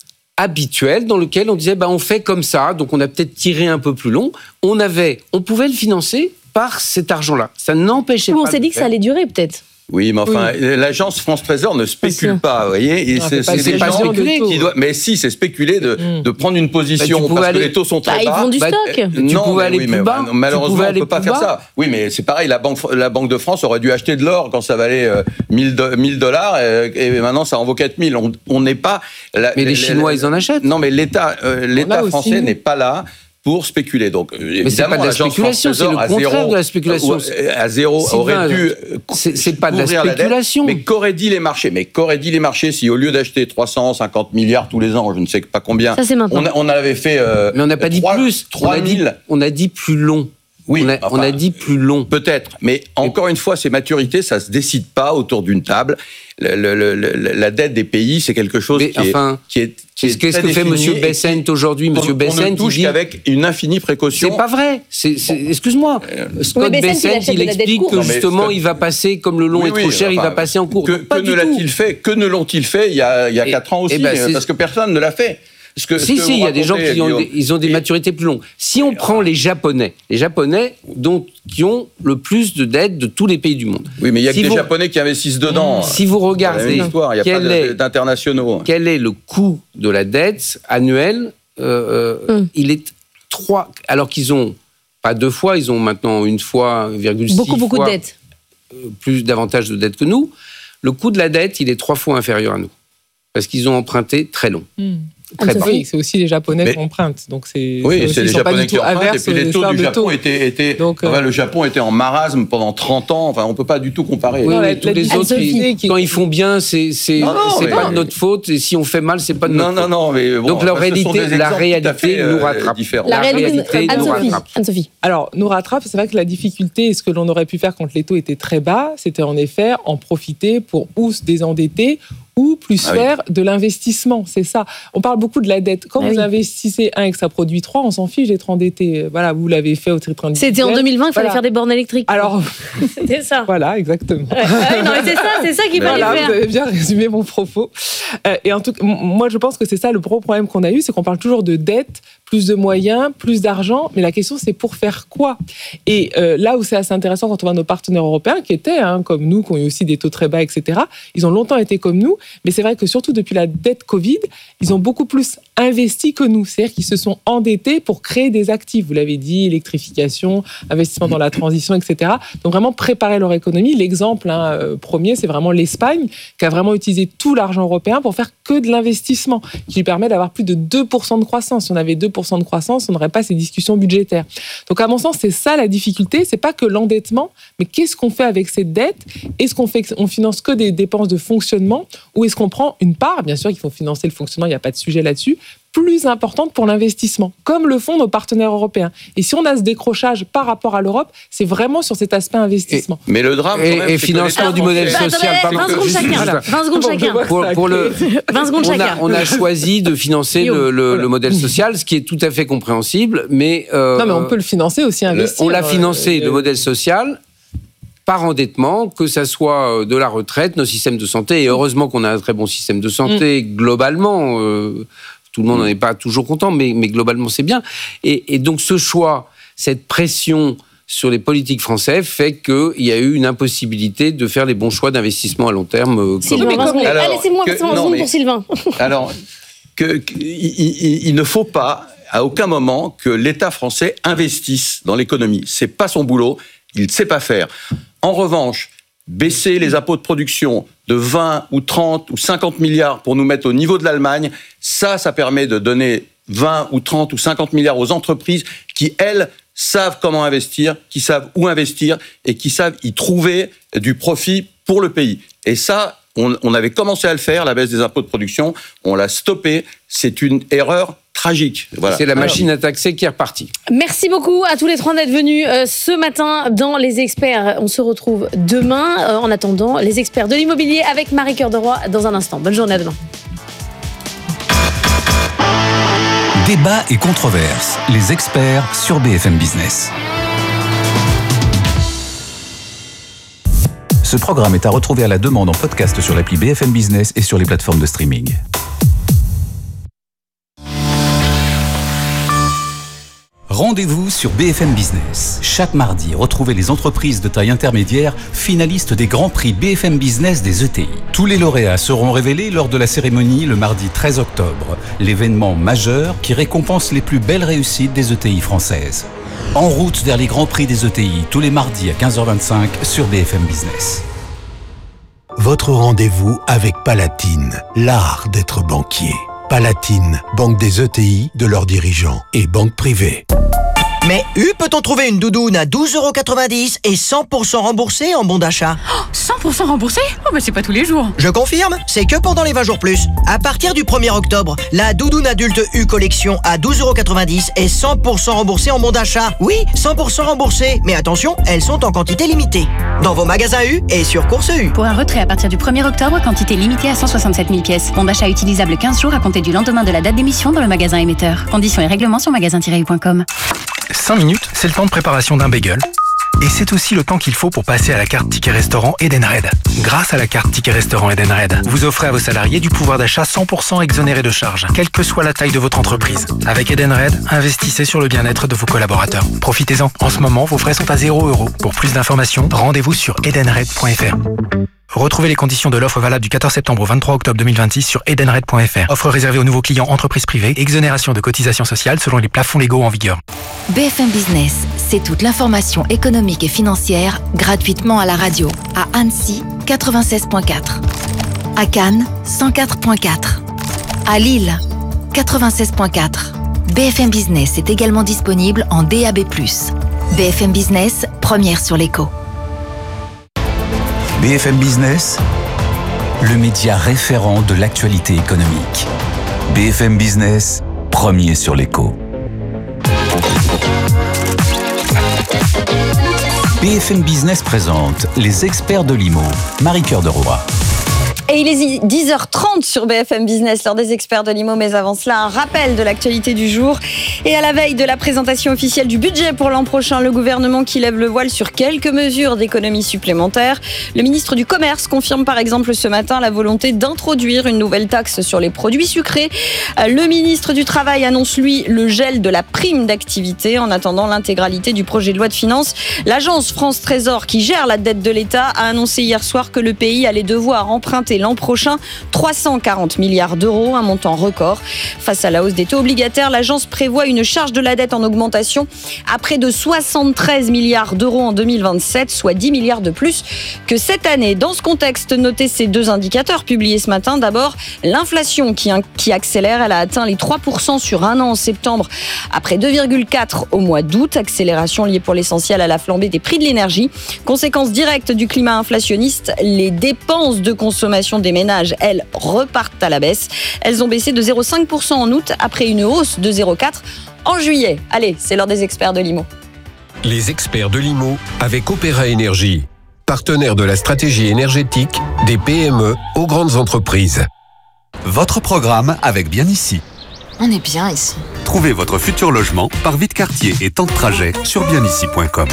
habituel dans lequel on disait bah on fait comme ça, donc on a peut-être tiré un peu plus long. On avait, on pouvait le financer par cet argent-là. Ça n'empêchait pas. On s'est dit que ça allait durer peut-être. Oui, mais enfin, oui. l'agence France Trésor ne spécule pas, vous voyez. Et non, c'est, c'est, c'est pas spéculer qui doit. Mais si, c'est spéculer de, mmh. de prendre une position bah, parce aller... que les taux sont très bah, bas. Ils font du bah, stock. Euh, non, tu pouvais aller oui, plus mais, bas. Bah, malheureusement, on ne peut pas faire bas. ça. Oui, mais c'est pareil. La banque, la Banque de France aurait dû acheter de l'or quand ça valait euh, mille dollars euh, et maintenant ça en vaut quatre mille. On n'est pas. La, mais les, les Chinois, les, ils en achètent. Non, mais l'État, euh, l'État français n'est pas là pour spéculer. Donc, mais c'est pas de la spéculation, c'est le contraire zéro, de la spéculation. À zéro, Sylvain, aurait dû c'est, c'est pas de la spéculation. La dette, mais qu'auraient dit les marchés Mais qu'auraient dit les marchés si au lieu d'acheter trois cent cinquante milliards tous les ans, je ne sais pas combien, ça, c'est on, a, on avait fait... Euh, mais on n'a pas dit plus. trois mille On a dit plus long. Oui, on, a, enfin, on a dit plus long. Peut-être, mais encore une fois, ces maturités, ça se décide pas autour d'une table. Le, le, le, la dette des pays, c'est quelque chose mais qui, enfin, est, qui est qui est Qu'est-ce que fait Monsieur Bessent aujourd'hui? Monsieur Bessent, on ne touche il dit qu'avec une infinie précaution. C'est pas vrai. C'est, c'est, excuse-moi. Euh, Scott oui, Bessent, il, il explique que justement, non, il va passer, comme le long oui, est trop oui, cher, enfin, il va passer en cours. Que, que ne l'a-t-il fait? Que ne l'ont-ils fait il y a, il y a quatre ans aussi? Eh ben, parce que personne ne l'a fait. Ce que, si, ce si, il y a des gens qui ont, ils ont des et, maturités plus longues. Si on et, prend les Japonais, les Japonais dont, qui ont le plus de dettes de tous les pays du monde. Oui, mais il y a si que vous, des Japonais qui investissent dedans. Si vous regardez, histoire, il y a quel pas est, d'internationaux. Quel est le coût de la dette annuelle euh, mm. Il est trois, alors qu'ils ont pas deux fois, ils ont maintenant une fois, virgule six beaucoup, beaucoup fois, de dettes. Plus davantage de dettes que nous. Le coût de la dette, il est trois fois inférieur à nous. Parce qu'ils ont emprunté très long. Mm. Très oui, c'est aussi les Japonais mais, qui empruntent. Donc c'est, oui, c'est, c'est les Japonais qui empruntent. Et puis les taux du Japon taux. étaient... étaient donc, euh, enfin, le Japon était en marasme pendant trente ans. Enfin, on ne peut pas du tout comparer. Oui, non, oui, la, tous la les autres, ils, qui... quand ils font bien, c'est, c'est, non, non, c'est pas de notre faute. Et si on fait mal, c'est pas de notre non, faute. Non, non, mais bon, donc la réalité, la réalité nous rattrape. La réalité nous rattrape. Anne-Sophie. Alors, nous rattrape. C'est vrai que la difficulté, ce que l'on aurait pu faire quand les taux étaient très bas, c'était en effet en profiter pour ou se désendetter ou plus ah faire oui. de l'investissement, c'est ça. On parle beaucoup de la dette. Quand ah vous oui. investissez un et que ça produit trois, on s'en fiche d'être endetté. Voilà, vous l'avez fait au titre individuel. C'était en deux mille vingt qu'il voilà. fallait faire des bornes électriques. Alors, c'était ça. Voilà, exactement. Ouais. Ah oui, non, mais c'est ça, c'est ça qu'il fallait voilà, faire. Vous avez bien résumé mon propos. Euh, et en tout cas, moi, je pense que c'est ça le gros problème qu'on a eu, c'est qu'on parle toujours de dette, plus de moyens, plus d'argent, mais la question, c'est pour faire quoi? Et euh, là où c'est assez intéressant quand on voit nos partenaires européens, qui étaient hein, comme nous, qui ont eu aussi des taux très bas, et cetera, ils ont longtemps été comme nous, mais c'est vrai que surtout depuis la dette Covid, ils ont beaucoup plus investi que nous. C'est-à-dire qu'ils se sont endettés pour créer des actifs. Vous l'avez dit, électrification, investissement dans la transition, et cetera. Donc vraiment préparer leur économie. L'exemple hein, premier, c'est vraiment l'Espagne, qui a vraiment utilisé tout l'argent européen pour faire que de l'investissement, qui lui permet d'avoir plus de deux pour cent de croissance. Si on avait deux pour cent de croissance, on n'aurait pas ces discussions budgétaires. Donc à mon sens, c'est ça la difficulté. C'est pas que l'endettement, mais qu'est-ce qu'on fait avec cette dette? Est-ce qu'on fait, on finance que des dépenses de fonctionnement ou est-ce qu'on prend une part, bien sûr, qu'il faut financer le fonctionnement, il n'y a pas de sujet là-dessus, plus importante pour l'investissement, comme le font nos partenaires européens. Et si on a ce décrochage par rapport à l'Europe, c'est vraiment sur cet aspect investissement. Et, mais le drame, et, quand même, et financement du modèle bah, social. Attendez, vingt secondes chacun. vingt secondes chacun. Pour, pour le, vingt secondes on, chacun. A, on a choisi de financer le, le, voilà. le modèle social, ce qui est tout à fait compréhensible, mais... Euh, non, mais on peut le financer aussi, investir. On l'a financé, euh, le modèle social, par endettement, que ça soit de la retraite, nos systèmes de santé, et heureusement qu'on a un très bon système de santé mmh. globalement. Euh, tout le monde n'en est pas toujours content, mais, mais globalement c'est bien. Et, et donc ce choix, cette pression sur les politiques français fait qu'il y a eu une impossibilité de faire les bons choix d'investissement à long terme. Euh, Sylvain, vingt secondes. Alors, laissez-moi vingt secondes pour Sylvain. Alors, que, que, il, il ne faut pas, à aucun moment, que l'État français investisse dans l'économie. C'est pas son boulot, il ne sait pas faire. En revanche, baisser les impôts de production de vingt ou trente ou cinquante milliards pour nous mettre au niveau de l'Allemagne, ça, ça permet de donner vingt ou trente ou cinquante milliards aux entreprises qui, elles, savent comment investir, qui savent où investir et qui savent y trouver du profit pour le pays. Et ça, on, on avait commencé à le faire, la baisse des impôts de production, on l'a stoppé, c'est une erreur tragique. Voilà. C'est la machine à taxer qui est repartie. Merci beaucoup à tous les trois d'être venus euh, ce matin dans Les Experts. On se retrouve demain. Euh, en attendant, Les Experts de l'immobilier avec Marie Cœur de Roy dans un instant. Bonne journée, à demain. Débat et controverses. Les Experts sur B F M Business. Ce programme est à retrouver à la demande en podcast sur l'appli B F M Business et sur les plateformes de streaming. Rendez-vous sur B F M Business. Chaque mardi, retrouvez les entreprises de taille intermédiaire finalistes des Grands Prix B F M Business des E T I. Tous les lauréats seront révélés lors de la cérémonie le mardi treize octobre, l'événement majeur qui récompense les plus belles réussites des E T I françaises. En route vers les Grands Prix des E T I, tous les mardis à quinze heures vingt-cinq sur B F M Business. Votre rendez-vous avec Palatine, l'art d'être banquier. Palatine, banque des E T I, de leurs dirigeants et banque privée. Mais U, peut-on trouver une doudoune à douze euros quatre-vingt-dix et cent pour cent remboursée en bon d'achat? Oh, cent pour cent remboursé? Oh bah c'est pas tous les jours. Je confirme, c'est que pendant les vingt jours plus. À partir du premier octobre, la doudoune adulte U collection à douze euros quatre-vingt-dix et cent pour cent remboursée en bon d'achat. Oui, cent pour cent remboursée. Mais attention, elles sont en quantité limitée. Dans vos magasins U et sur Course U. Pour un retrait à partir du premier octobre, quantité limitée à cent soixante-sept mille pièces. Bon d'achat utilisable quinze jours à compter du lendemain de la date d'émission dans le magasin émetteur. Conditions et règlements sur magasin tiret u point com. cinq minutes, c'est le temps de préparation d'un bagel. Et c'est aussi le temps qu'il faut pour passer à la carte Ticket Restaurant Edenred. Grâce à la carte Ticket Restaurant Edenred, vous offrez à vos salariés du pouvoir d'achat cent pour cent exonéré de charges, quelle que soit la taille de votre entreprise. Avec Edenred, investissez sur le bien-être de vos collaborateurs. Profitez-en. En ce moment, vos frais sont à zéro euro. Pour plus d'informations, rendez-vous sur edenred point f r. Retrouvez les conditions de l'offre valable du quatorze septembre au vingt-trois octobre deux mille vingt-six sur edenred point f r. Offre réservée aux nouveaux clients entreprises privées. Exonération de cotisations sociales selon les plafonds légaux en vigueur. B F M Business, c'est toute l'information économique et financière gratuitement à la radio. À Annecy, quatre-vingt-seize virgule quatre. À Cannes, cent quatre virgule quatre. À Lille, quatre-vingt-seize virgule quatre. B F M Business est également disponible en D A B plus. B F M Business, première sur l'écho. B F M Business, le média référent de l'actualité économique. B F M Business, premier sur l'écho. B F M Business présente les experts de l'I M O, Marie-Cœur de Roy. Et il est dix heures trente sur B F M Business, l'heure des experts de l'I M O, mais avant cela, un rappel de l'actualité du jour. Et à la veille de la présentation officielle du budget pour l'an prochain, le gouvernement qui lève le voile sur quelques mesures d'économie supplémentaires. Le ministre du Commerce confirme par exemple ce matin la volonté d'introduire une nouvelle taxe sur les produits sucrés. Le ministre du Travail annonce, lui, le gel de la prime d'activité en attendant l'intégralité du projet de loi de finances. L'agence France Trésor, qui gère la dette de l'État, a annoncé hier soir que le pays allait devoir emprunter l'an prochain trois cent quarante milliards d'euros, un montant record. Face à la hausse des taux obligataires, l'agence prévoit une charge de la dette en augmentation à près de soixante-treize milliards d'euros en deux mille vingt-sept, soit dix milliards de plus que cette année. Dans ce contexte, notez ces deux indicateurs publiés ce matin. D'abord, l'inflation qui, qui accélère. Elle a atteint les trois pour cent sur un an en septembre, après deux virgule quatre au mois d'août. Accélération liée pour l'essentiel à la flambée des prix de l'énergie. Conséquence directe du climat inflationniste, les dépenses de consommation des ménages, elles, repartent à la baisse. Elles ont baissé de zéro virgule cinq pour cent en août, après une hausse de zéro virgule quatre pour cent en juillet. Allez, c'est l'heure des experts de l'I M O. Les experts de l'I M O avec Opéra Énergie, partenaire de la stratégie énergétique des P M E aux grandes entreprises. Votre programme avec Bien Ici. On est bien ici. Trouvez votre futur logement par vide quartier et temps de trajet sur bien ici point com.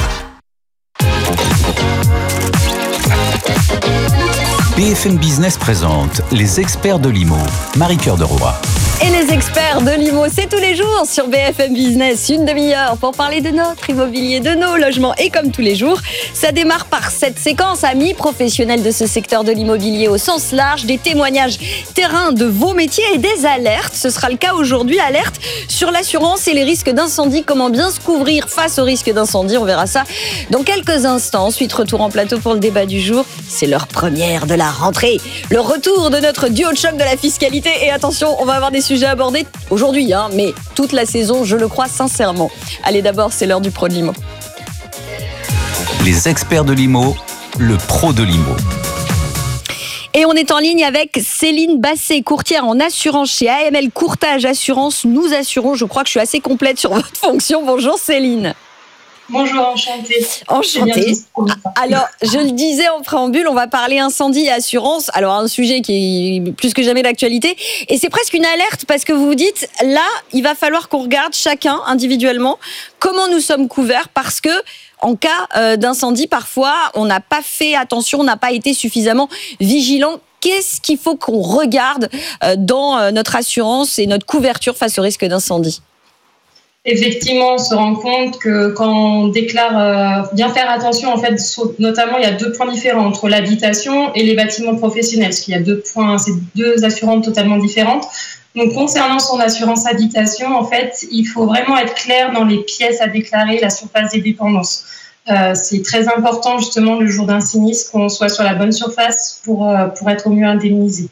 B F M Business présente les experts de l'I M O, Marie-Cœur de Roy. Et les experts de l'I M O, c'est tous les jours sur B F M Business, une demi-heure pour parler de notre immobilier, de nos logements. Et comme tous les jours, ça démarre par cette séquence, amis professionnels de ce secteur de l'immobilier au sens large, des témoignages terrain de vos métiers et des alertes. Ce sera le cas aujourd'hui, alerte sur l'assurance et les risques d'incendie, comment bien se couvrir face aux risques d'incendie. On verra ça dans quelques instants. Ensuite, retour en plateau pour le débat du jour. C'est l'heure première de la rentrée. Le retour de notre duo de choc de la fiscalité. Et attention, on va avoir des sujets abordés aujourd'hui, hein, mais toute la saison, je le crois sincèrement. Allez, d'abord, c'est l'heure du pro de l'I M O. Les experts de l'I M O, le pro de l'I M O. Et on est en ligne avec Céline Basset, courtière en assurance chez A M L Courtage Assurance. Nous assurons, je crois que je suis assez complète sur votre fonction. Bonjour Céline. Bonjour, enchantée. Enchantée. Alors, je le disais en préambule, on va parler incendie et assurance. Alors, un sujet qui est plus que jamais d'actualité. Et c'est presque une alerte parce que vous vous dites, là, il va falloir qu'on regarde chacun individuellement comment nous sommes couverts parce que en cas d'incendie, parfois, on n'a pas fait attention, on n'a pas été suffisamment vigilant. Qu'est-ce qu'il faut qu'on regarde dans notre assurance et notre couverture face au risque d'incendie ? Effectivement, on se rend compte que quand on déclare, euh, bien faire attention, en fait, notamment, il y a deux points différents entre l'habitation et les bâtiments professionnels, parce qu'il y a deux points, c'est deux assurances totalement différentes. Donc, concernant son assurance habitation, en fait, il faut vraiment être clair dans les pièces à déclarer, la surface des dépendances. Euh, c'est très important, justement, le jour d'un sinistre, qu'on soit sur la bonne surface pour, euh, pour être au mieux indemnisé.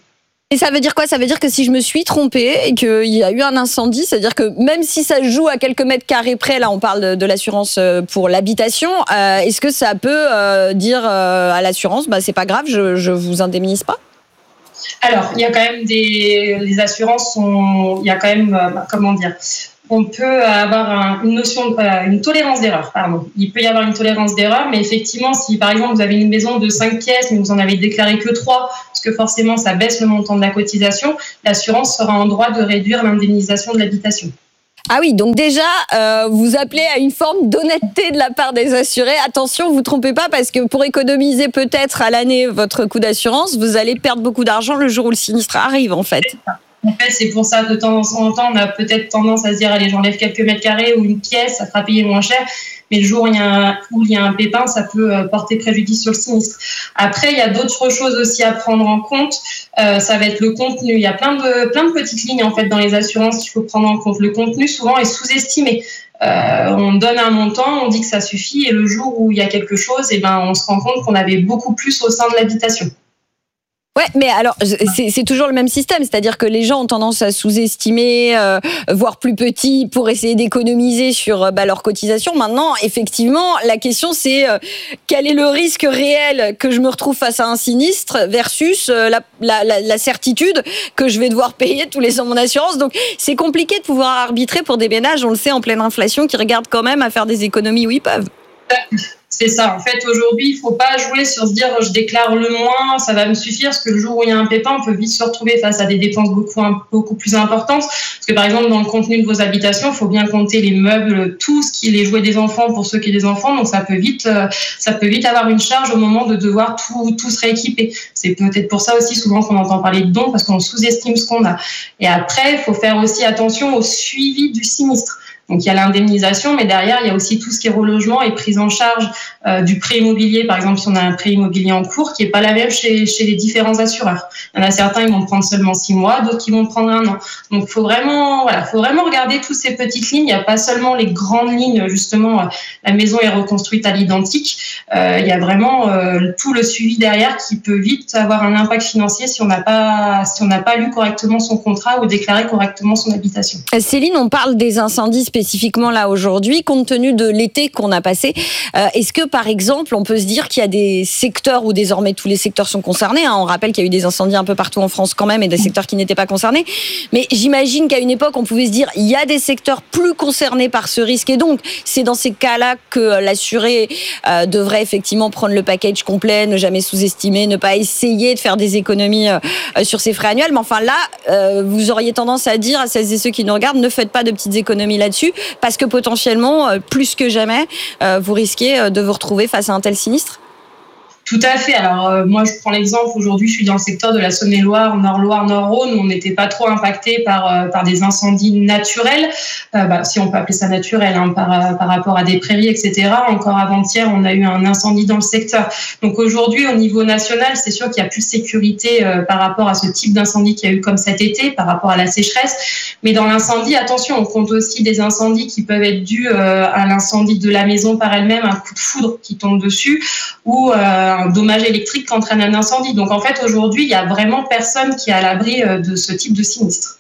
Et ça veut dire quoi ? Ça veut dire que si je me suis trompée et qu'il y a eu un incendie, c'est-à-dire que même si ça se joue à quelques mètres carrés près, là on parle de, de l'assurance pour l'habitation, euh, est-ce que ça peut euh, dire euh, à l'assurance, bah, c'est pas grave, je, je vous indemnise pas ? Alors, il y a quand même des... Les assurances sont... Il y a quand même... Euh, comment dire ? On peut avoir un, une notion, euh, une tolérance d'erreur, pardon. Il peut y avoir une tolérance d'erreur, mais effectivement, si par exemple vous avez une maison de cinq pièces, mais vous en avez déclaré que trois, parce que forcément ça baisse le montant de la cotisation, l'assurance sera en droit de réduire l'indemnisation de l'habitation. Ah oui, donc déjà, euh, vous appelez à une forme d'honnêteté de la part des assurés. Attention, vous trompez pas, parce que pour économiser peut-être à l'année votre coût d'assurance, vous allez perdre beaucoup d'argent le jour où le sinistre arrive, en fait. En fait, c'est pour ça que de temps en temps, on a peut-être tendance à se dire, allez, j'enlève quelques mètres carrés ou une pièce, ça fera payer moins cher. Mais le jour où il y a un, où il y a un pépin, ça peut porter préjudice sur le sinistre. Après, il y a d'autres choses aussi à prendre en compte. Euh, ça va être le contenu. Il y a plein de, plein de petites lignes, en fait, dans les assurances qu'il faut prendre en compte. Le contenu, souvent, est sous-estimé. Euh, on donne un montant, on dit que ça suffit, et le jour où il y a quelque chose, eh ben, on se rend compte qu'on avait beaucoup plus au sein de l'habitation. Ouais, mais alors c'est, c'est toujours le même système, c'est-à-dire que les gens ont tendance à sous-estimer, euh, voire plus petit, pour essayer d'économiser sur bah, leur cotisation. Maintenant, effectivement, la question c'est euh, quel est le risque réel que je me retrouve face à un sinistre versus euh, la, la, la, la certitude que je vais devoir payer tous les ans mon assurance. Donc c'est compliqué de pouvoir arbitrer pour des ménages, on le sait, en pleine inflation, qui regardent quand même à faire des économies où ils peuvent. C'est ça. En fait, aujourd'hui, il ne faut pas jouer sur se dire je déclare le moins, ça va me suffire, parce que le jour où il y a un pépin, on peut vite se retrouver face à des dépenses beaucoup, beaucoup plus importantes. Parce que par exemple, dans le contenu de vos habitations, il faut bien compter les meubles, tout ce qui est les jouets des enfants pour ceux qui ont des enfants. Donc ça peut vite, ça peut vite avoir une charge au moment de devoir tout, tout se rééquiper. C'est peut-être pour ça aussi souvent qu'on entend parler de dons, parce qu'on sous-estime ce qu'on a. Et après, il faut faire aussi attention au suivi du sinistre. Donc il y a l'indemnisation, mais derrière il y a aussi tout ce qui est relogement et prise en charge euh, du prêt immobilier. Par exemple, si on a un prêt immobilier en cours, qui est pas la même chez chez les différents assureurs. Il y en a certains ils vont prendre seulement six mois, d'autres qui vont prendre un an. Donc faut vraiment voilà, faut vraiment regarder toutes ces petites lignes. Il n'y a pas seulement les grandes lignes, justement, la maison est reconstruite à l'identique. Euh, il y a vraiment euh, tout le suivi derrière qui peut vite avoir un impact financier si on n'a pas si on n'a pas lu correctement son contrat ou déclaré correctement son habitation. Céline, on parle des incendies spécifiquement là aujourd'hui, compte tenu de l'été qu'on a passé. Euh, est-ce que par exemple, on peut se dire qu'il y a des secteurs où désormais tous les secteurs sont concernés, hein, on rappelle qu'il y a eu des incendies un peu partout en France quand même et des secteurs qui n'étaient pas concernés. Mais j'imagine qu'à une époque, on pouvait se dire il y a des secteurs plus concernés par ce risque et donc c'est dans ces cas-là que l'assuré euh, devrait effectivement prendre le package complet, ne jamais sous-estimer, ne pas essayer de faire des économies euh, sur ses frais annuels. Mais enfin là, euh, vous auriez tendance à dire à celles et ceux qui nous regardent, ne faites pas de petites économies là-dessus, parce que potentiellement, plus que jamais, vous risquez de vous retrouver face à un tel sinistre ? Tout à fait. Alors, euh, moi, je prends l'exemple. Aujourd'hui, je suis dans le secteur de la Saône-et-Loire, Nord-Loire, Nord-Rhône, où on n'était pas trop impacté par, euh, par des incendies naturels, euh, bah, si on peut appeler ça naturel, hein, par, euh, par rapport à des prairies, et cetera. Encore avant-hier, on a eu un incendie dans le secteur. Donc aujourd'hui, au niveau national, c'est sûr qu'il y a plus de sécurité euh, par rapport à ce type d'incendie qu'il y a eu comme cet été, par rapport à la sécheresse. Mais dans l'incendie, attention, on compte aussi des incendies qui peuvent être dus euh, à l'incendie de la maison par elle-même, un coup de foudre qui tombe dessus, ou euh, un dommage électrique qui entraîne un incendie. Donc en fait, aujourd'hui, il y a vraiment personne qui est à l'abri de ce type de sinistre.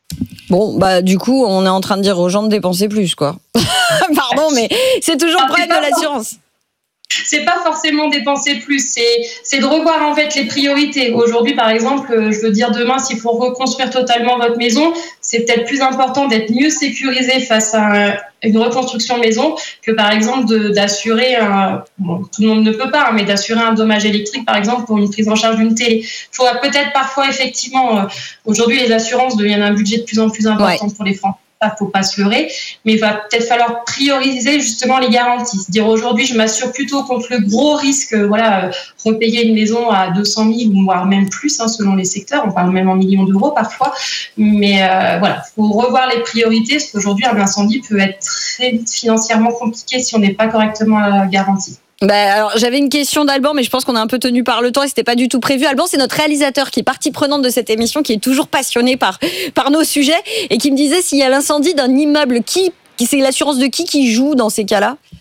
Bon, bah du coup, on est en train de dire aux gens de dépenser plus, quoi. Pardon, mais c'est toujours le problème de l'assurance. C'est pas forcément dépenser plus, c'est, c'est de revoir en fait les priorités. Aujourd'hui, par exemple, je veux dire demain, s'il faut reconstruire totalement votre maison, c'est peut-être plus important d'être mieux sécurisé face à une reconstruction maison que par exemple de, d'assurer un, bon, tout le monde ne peut pas, hein, mais d'assurer un dommage électrique par exemple pour une prise en charge d'une télé. Il faut peut-être parfois effectivement, euh, aujourd'hui les assurances deviennent un budget de plus en plus important ouais. pour les Français. Ça, faut pas se leurrer, mais il va peut-être falloir prioriser justement les garanties. Se dire aujourd'hui, je m'assure plutôt contre le gros risque, voilà, euh, repayer une maison à deux cent mille, voire même plus, hein, selon les secteurs. On parle même en millions d'euros parfois. Mais euh, voilà, faut revoir les priorités, parce qu'aujourd'hui, un incendie peut être très vite financièrement compliqué si on n'est pas correctement euh, garanti. Bah alors j'avais une question d'Alban, mais je pense qu'on a un peu tenu par le temps et c'était pas du tout prévu. Alban, c'est notre réalisateur qui est partie prenante de cette émission, qui est toujours passionné par par nos sujets et qui me disait s'il y a l'incendie d'un immeuble, qui c'est l'assurance de qui qui joue dans ces cas-là ?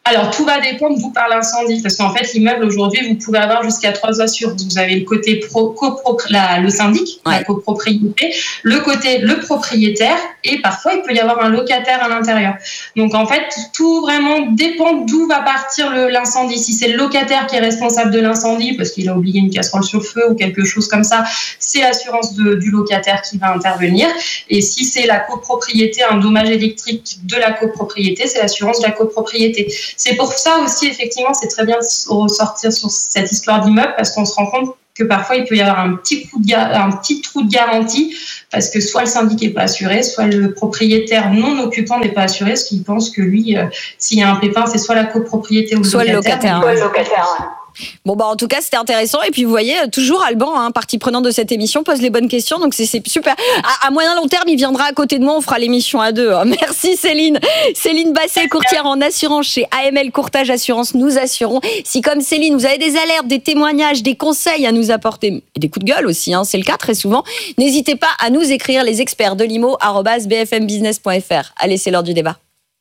Alors, tout va dépendre d'où part l'incendie, parce qu'en fait, l'immeuble, aujourd'hui, vous pouvez avoir jusqu'à trois assurances. Vous avez le côté pro, copro, la, le syndic, ouais. la copropriété, le côté le propriétaire, et parfois, il peut y avoir un locataire à l'intérieur. Donc, en fait, tout vraiment dépend d'où va partir le, l'incendie. Si c'est le locataire qui est responsable de l'incendie, parce qu'il a oublié une casserole sur le feu ou quelque chose comme ça, c'est l'assurance de, du locataire qui va intervenir. Et si c'est la copropriété, un dommage électrique de la copropriété, c'est l'assurance de la copropriété. C'est pour ça aussi, effectivement, c'est très bien de ressortir sur cette histoire d'immeuble parce qu'on se rend compte que parfois, il peut y avoir un petit, coup de ga- un petit trou de garantie parce que soit le syndic n'est pas assuré, soit le propriétaire non occupant n'est pas assuré parce qu'il pense que lui, euh, s'il y a un pépin, c'est soit la copropriété ou le soit locataire. Le locataire. Soit le locataire. Ouais. Bon, bah, en tout cas, c'était intéressant. Et puis, vous voyez, toujours Alban, hein, partie prenante de cette émission, pose les bonnes questions. Donc, c'est, c'est super. À, à moyen long terme, il viendra à côté de moi. On fera l'émission à deux. Hein. Merci, Céline. Céline Basset, courtière en assurance chez A M L Courtage Assurance. Nous assurons. Si, comme Céline, vous avez des alertes, des témoignages, des conseils à nous apporter, et des coups de gueule aussi, hein, c'est le cas très souvent, n'hésitez pas à nous écrire les experts de l'I M O arobase b f m business point f r. Allez, c'est l'heure du débat.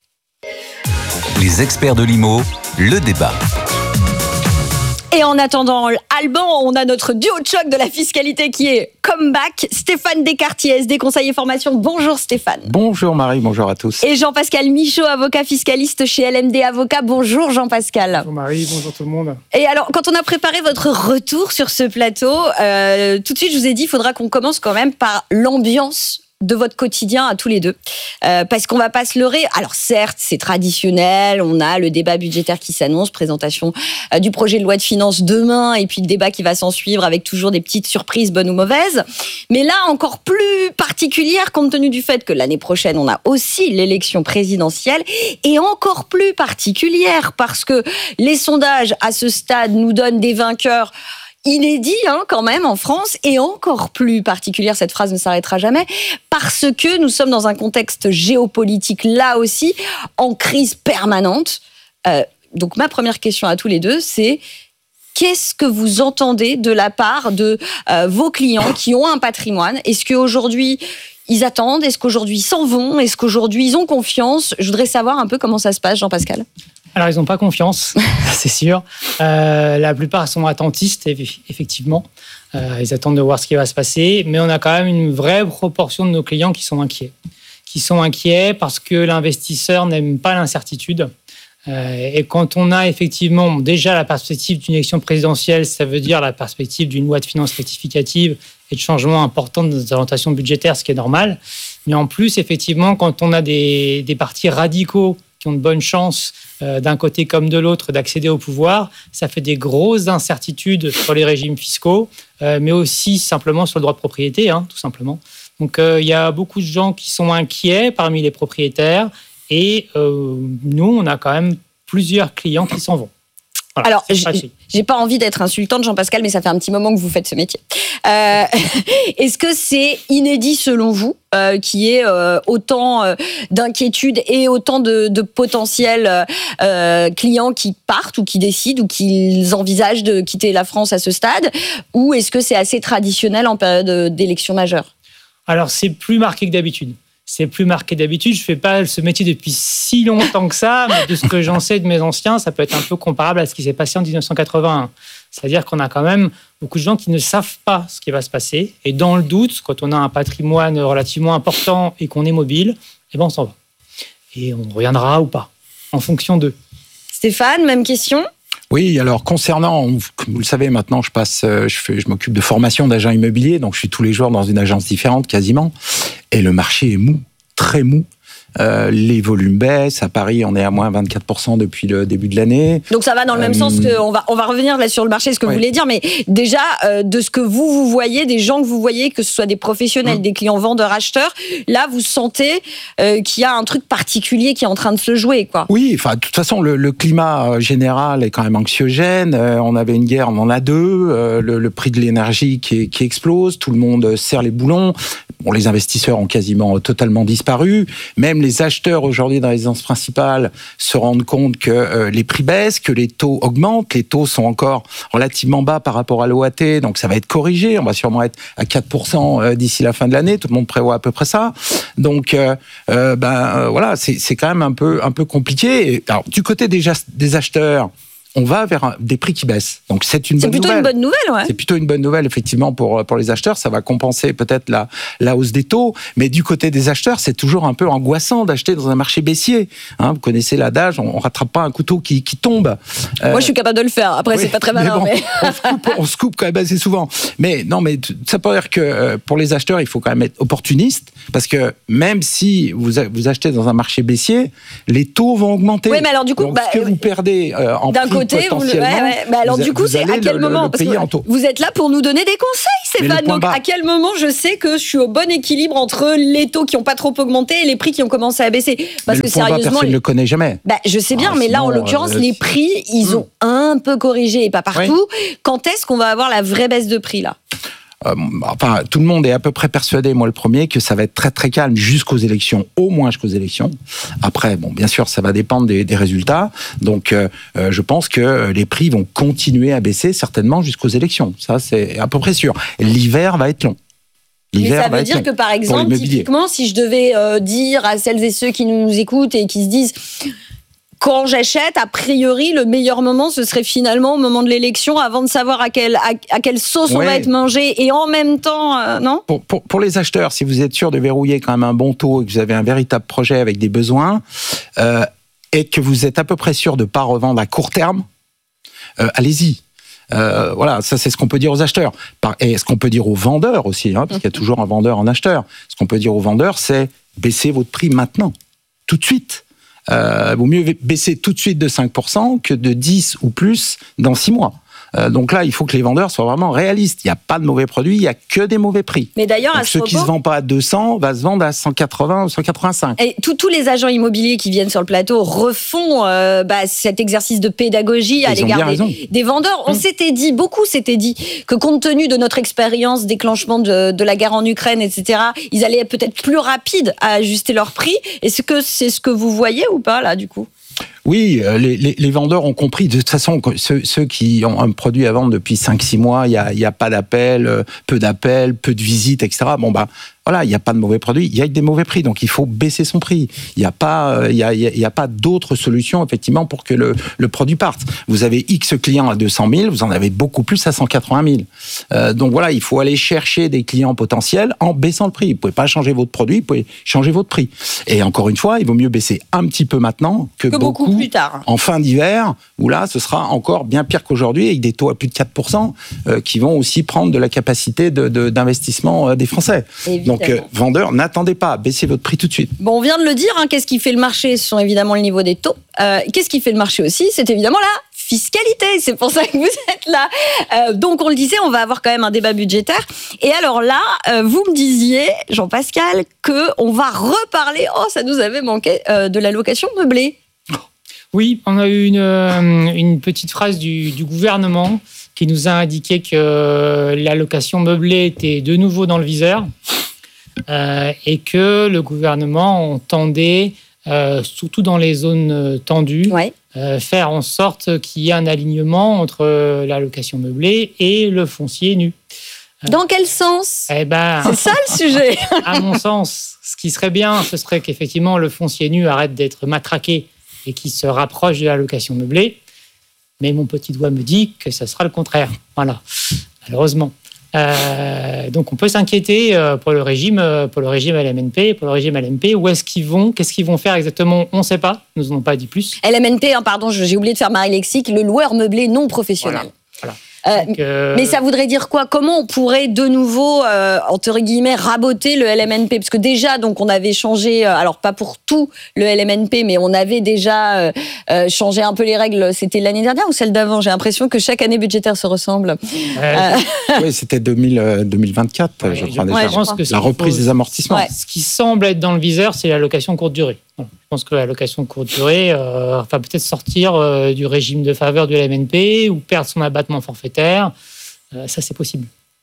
Les experts de l'I M O, le débat. Et en attendant Alban, on a notre duo de choc de la fiscalité qui est comeback. Stéphane Descartier, S D conseiller formation. Bonjour Stéphane. Bonjour Marie, bonjour à tous. Et Jean-Pascal Michaud, avocat fiscaliste chez L M D Avocats. Bonjour Jean-Pascal. Bonjour Marie, bonjour tout le monde. Et alors, quand on a préparé votre retour sur ce plateau, euh, tout de suite je vous ai dit, il faudra qu'on commence quand même par l'ambiance de votre quotidien à tous les deux. Euh, parce qu'on va pas se leurrer. Alors certes, c'est traditionnel, on a le débat budgétaire qui s'annonce, présentation euh, du projet de loi de finances demain, et puis le débat qui va s'en suivre avec toujours des petites surprises bonnes ou mauvaises. Mais là, encore plus particulière, compte tenu du fait que l'année prochaine, on a aussi l'élection présidentielle, et encore plus particulière, parce que les sondages, à ce stade, nous donnent des vainqueurs inédit hein, quand même en France, et encore plus particulière, cette phrase ne s'arrêtera jamais, parce que nous sommes dans un contexte géopolitique là aussi en crise permanente. Euh, donc ma première question à tous les deux, c'est qu'est-ce que vous entendez de la part de euh, vos clients qui ont un patrimoine? Est-ce qu'aujourd'hui ils attendent? Est-ce qu'aujourd'hui ils s'en vont? Est-ce qu'aujourd'hui ils ont confiance? Je voudrais savoir un peu comment ça se passe, Jean-Pascal. Alors, ils n'ont pas confiance, c'est sûr. Euh, la plupart sont attentistes, effectivement. Euh, ils attendent de voir ce qui va se passer. Mais on a quand même une vraie proportion de nos clients qui sont inquiets. Qui sont inquiets parce que l'investisseur n'aime pas l'incertitude. Euh, et quand on a effectivement déjà la perspective d'une élection présidentielle, ça veut dire la perspective d'une loi de finances rectificative et de changements importants de nos orientations budgétaires, ce qui est normal. Mais en plus, effectivement, quand on a des, des partis radicaux qui ont de bonnes chances, euh, d'un côté comme de l'autre, d'accéder au pouvoir, ça fait des grosses incertitudes sur les régimes fiscaux, euh, mais aussi simplement sur le droit de propriété, hein, tout simplement. Donc, il euh, y a beaucoup de gens qui sont inquiets parmi les propriétaires, et euh, nous, on a quand même plusieurs clients qui s'en vont. Voilà, alors, j'ai, j'ai pas envie d'être insultante, Jean-Pascal, mais ça fait un petit moment que vous faites ce métier. Euh, est-ce que c'est inédit selon vous, euh, qu'il y ait euh, autant euh, d'inquiétudes et autant de, de potentiels euh, clients qui partent ou qui décident ou qui envisagent de quitter la France à ce stade, ou est-ce que c'est assez traditionnel en période d'élection majeure? Alors, c'est plus marqué que d'habitude. C'est plus marqué d'habitude. Je ne fais pas ce métier depuis si longtemps que ça, mais de ce que j'en sais de mes anciens, ça peut être un peu comparable à ce qui s'est passé en dix-neuf cent quatre-vingt-un. C'est-à-dire qu'on a quand même beaucoup de gens qui ne savent pas ce qui va se passer. Et dans le doute, quand on a un patrimoine relativement important et qu'on est mobile, eh ben on s'en va. Et on reviendra ou pas, en fonction d'eux. Stéphane, même question ? Oui, alors concernant, comme vous le savez maintenant, je passe, je, fais, je m'occupe de formation d'agent immobilier, donc je suis tous les jours dans une agence différente quasiment, et le marché est mou, très mou. Euh, les volumes baissent. À Paris, on est à moins vingt-quatre pour cent depuis le début de l'année. Donc ça va dans le même euh, sens que on va on va revenir là sur le marché, ce que ouais. vous voulez dire, mais déjà euh, de ce que vous vous voyez, des gens que vous voyez, que ce soit des professionnels, mmh. des clients vendeurs, acheteurs, là vous sentez euh, qu'il y a un truc particulier qui est en train de se jouer, quoi. Oui, enfin de toute façon le, le climat général est quand même anxiogène. Euh, on avait une guerre, on en a deux. Euh, le, le prix de l'énergie qui, qui explose, tout le monde serre les boulons. Bon, les investisseurs ont quasiment totalement disparu. Même même les acheteurs aujourd'hui dans les résidences principales se rendent compte que euh, les prix baissent, que les taux augmentent. Les taux sont encore relativement bas par rapport à l'O A T, donc ça va être corrigé. On va sûrement être à quatre pour cent d'ici la fin de l'année. Tout le monde prévoit à peu près ça. Donc, euh, euh, ben euh, voilà, c'est, c'est quand même un peu, un peu compliqué. Alors, du côté des, des acheteurs, on va vers un, des prix qui baissent. Donc c'est une c'est bonne plutôt nouvelle. une bonne nouvelle, ouais. C'est plutôt une bonne nouvelle effectivement pour pour les acheteurs. Ça va compenser peut-être la la hausse des taux. Mais du côté des acheteurs, c'est toujours un peu angoissant d'acheter dans un marché baissier. Hein, vous connaissez l'adage, on, on rattrape pas un couteau qui qui tombe. Euh, Moi, je suis capable de le faire. Après, oui, c'est pas très malin. Mais bon, mais... on, se coupe, on se coupe quand même assez souvent. Mais non, mais ça peut dire que euh, pour les acheteurs, il faut quand même être opportuniste parce que même si vous vous achetez dans un marché baissier, les taux vont augmenter. Oui, mais alors du coup, donc, bah, ce que vous perdez euh, en d'un prix côté, potentiellement. Vous, ouais, ouais. Bah alors vous, du coup, c'est à quel le, moment le, le parce que vous êtes là pour nous donner des conseils, Stéphane. Donc bas. à quel moment je sais que je suis au bon équilibre entre les taux qui n'ont pas trop augmenté et les prix qui ont commencé à baisser. Parce mais que le point sérieusement, bas, personne ne les... le connaît jamais. Bah, je sais bien, ah, mais sinon, là en l'occurrence, euh, les prix, ils ont mmh. un peu corrigé et pas partout. Oui. Quand est-ce qu'on va avoir la vraie baisse de prix là? Euh, enfin, tout le monde est à peu près persuadé, moi le premier, que ça va être très très calme jusqu'aux élections, au moins jusqu'aux élections. Après, bon, bien sûr, ça va dépendre des, des résultats. Donc, euh, je pense que les prix vont continuer à baisser certainement jusqu'aux élections. Ça, c'est à peu près sûr. L'hiver va être long. L'hiver Mais ça veut dire que, par exemple, typiquement, si je devais euh, dire à celles et ceux qui nous écoutent et qui se disent... Quand j'achète, a priori, le meilleur moment, ce serait finalement au moment de l'élection, avant de savoir à quelle, à, à quelle sauce ouais. on va être mangé. Et en même temps, euh, non pour, pour, pour les acheteurs, si vous êtes sûr de verrouiller quand même un bon taux et que vous avez un véritable projet avec des besoins, euh, et que vous êtes à peu près sûr de ne pas revendre à court terme, euh, allez-y. Euh, voilà, ça c'est ce qu'on peut dire aux acheteurs. Et ce qu'on peut dire aux vendeurs aussi, hein, parce qu'il y a toujours un vendeur en acheteur. Ce qu'on peut dire aux vendeurs, c'est baissez votre prix maintenant, tout de suite. Euh, vaut mieux baisser tout de suite de cinq pour cent que de dix ou plus dans six mois. Euh, donc là, il faut que les vendeurs soient vraiment réalistes. Il n'y a pas de mauvais produits, il n'y a que des mauvais prix. Mais d'ailleurs, donc à ce ceux propos, qui ne se vendent pas à deux cents va se vendre à cent quatre-vingts ou cent quatre-vingt-cinq. Et tous les agents immobiliers qui viennent sur le plateau refont euh, bah, cet exercice de pédagogie à l'égard des, des vendeurs. On mmh. s'était dit, beaucoup s'était dit, que compte tenu de notre expérience, déclenchement de, de la guerre en Ukraine, et cetera, ils allaient être peut-être plus rapides à ajuster leur prix. Est-ce que c'est ce que vous voyez ou pas, là, du coup ? Oui, les, les, les vendeurs ont compris. De toute façon, ceux, ceux qui ont un produit à vendre depuis cinq six mois, il n'y a, y a pas d'appels, peu d'appels, peu de visites, et cetera. Bon, bah, voilà, il n'y a pas de mauvais produits, il y a des mauvais prix, donc il faut baisser son prix. Il n'y a pas, il y a, il y a pas d'autre solution, effectivement, pour que le, le produit parte. Vous avez X clients à deux cent mille, vous en avez beaucoup plus à cent quatre-vingt mille. Euh, donc voilà, il faut aller chercher des clients potentiels en baissant le prix. Vous ne pouvez pas changer votre produit, vous pouvez changer votre prix. Et encore une fois, il vaut mieux baisser un petit peu maintenant que, que beaucoup, beaucoup plus tard. En fin d'hiver, où là, ce sera encore bien pire qu'aujourd'hui, avec des taux à plus de quatre pour cent euh, qui vont aussi prendre de la capacité de, de, d'investissement euh, des Français. Évidemment. Donc, euh, vendeurs, n'attendez pas, baissez votre prix tout de suite. Bon, on vient de le dire, hein, qu'est-ce qui fait le marché? Ce sont évidemment le niveau des taux. Euh, qu'est-ce qui fait le marché aussi? C'est évidemment la fiscalité. C'est pour ça que vous êtes là. Euh, donc, on le disait, on va avoir quand même un débat budgétaire. Et alors là, euh, vous me disiez, Jean-Pascal, qu'on va reparler, oh, ça nous avait manqué, euh, de la location meublée. Oui, on a eu une, une petite phrase du, du gouvernement qui nous a indiqué que la location meublée était de nouveau dans le viseur. Euh, et que le gouvernement entendait, euh, surtout dans les zones tendues, ouais. euh, faire en sorte qu'il y ait un alignement entre la location meublée et le foncier nu. Dans quel sens? Eh ben, c'est ça le sujet. À mon sens, ce qui serait bien, ce serait qu'effectivement le foncier nu arrête d'être matraqué et qu'il se rapproche de la location meublée. Mais mon petit doigt me dit que ça sera le contraire. Voilà, malheureusement. Euh, donc on peut s'inquiéter euh, pour le régime, euh, pour le régime L M N P, pour le régime L M P. Où est-ce qu'ils vont? Qu'est-ce qu'ils vont faire exactement? On ne sait pas. Ils nous en ont pas dit plus. L M N P, hein, pardon, j'ai oublié de faire Marie Lexique, le loueur meublé non professionnel. Voilà. Voilà. Euh, Donc, euh... Mais ça voudrait dire quoi? Comment on pourrait de nouveau, euh, entre guillemets, raboter le L M N P? Parce que déjà, donc, on avait changé, euh, alors pas pour tout le L M N P, mais on avait déjà euh, euh, changé un peu les règles. C'était l'année dernière ou celle d'avant? J'ai l'impression que chaque année budgétaire se ressemble. Euh... oui, c'était deux mille vingt-quatre, ouais, je crois déjà. Ouais, je pense que la reprise faut... des amortissements. Ouais. Ce qui semble être dans le viseur, c'est la location courte durée. Voilà. Je pense que la location courte durée, euh, enfin peut-être sortir euh, du régime de faveur du L M N P ou perdre son abattement forfaitaire. Euh, ça, c'est possible.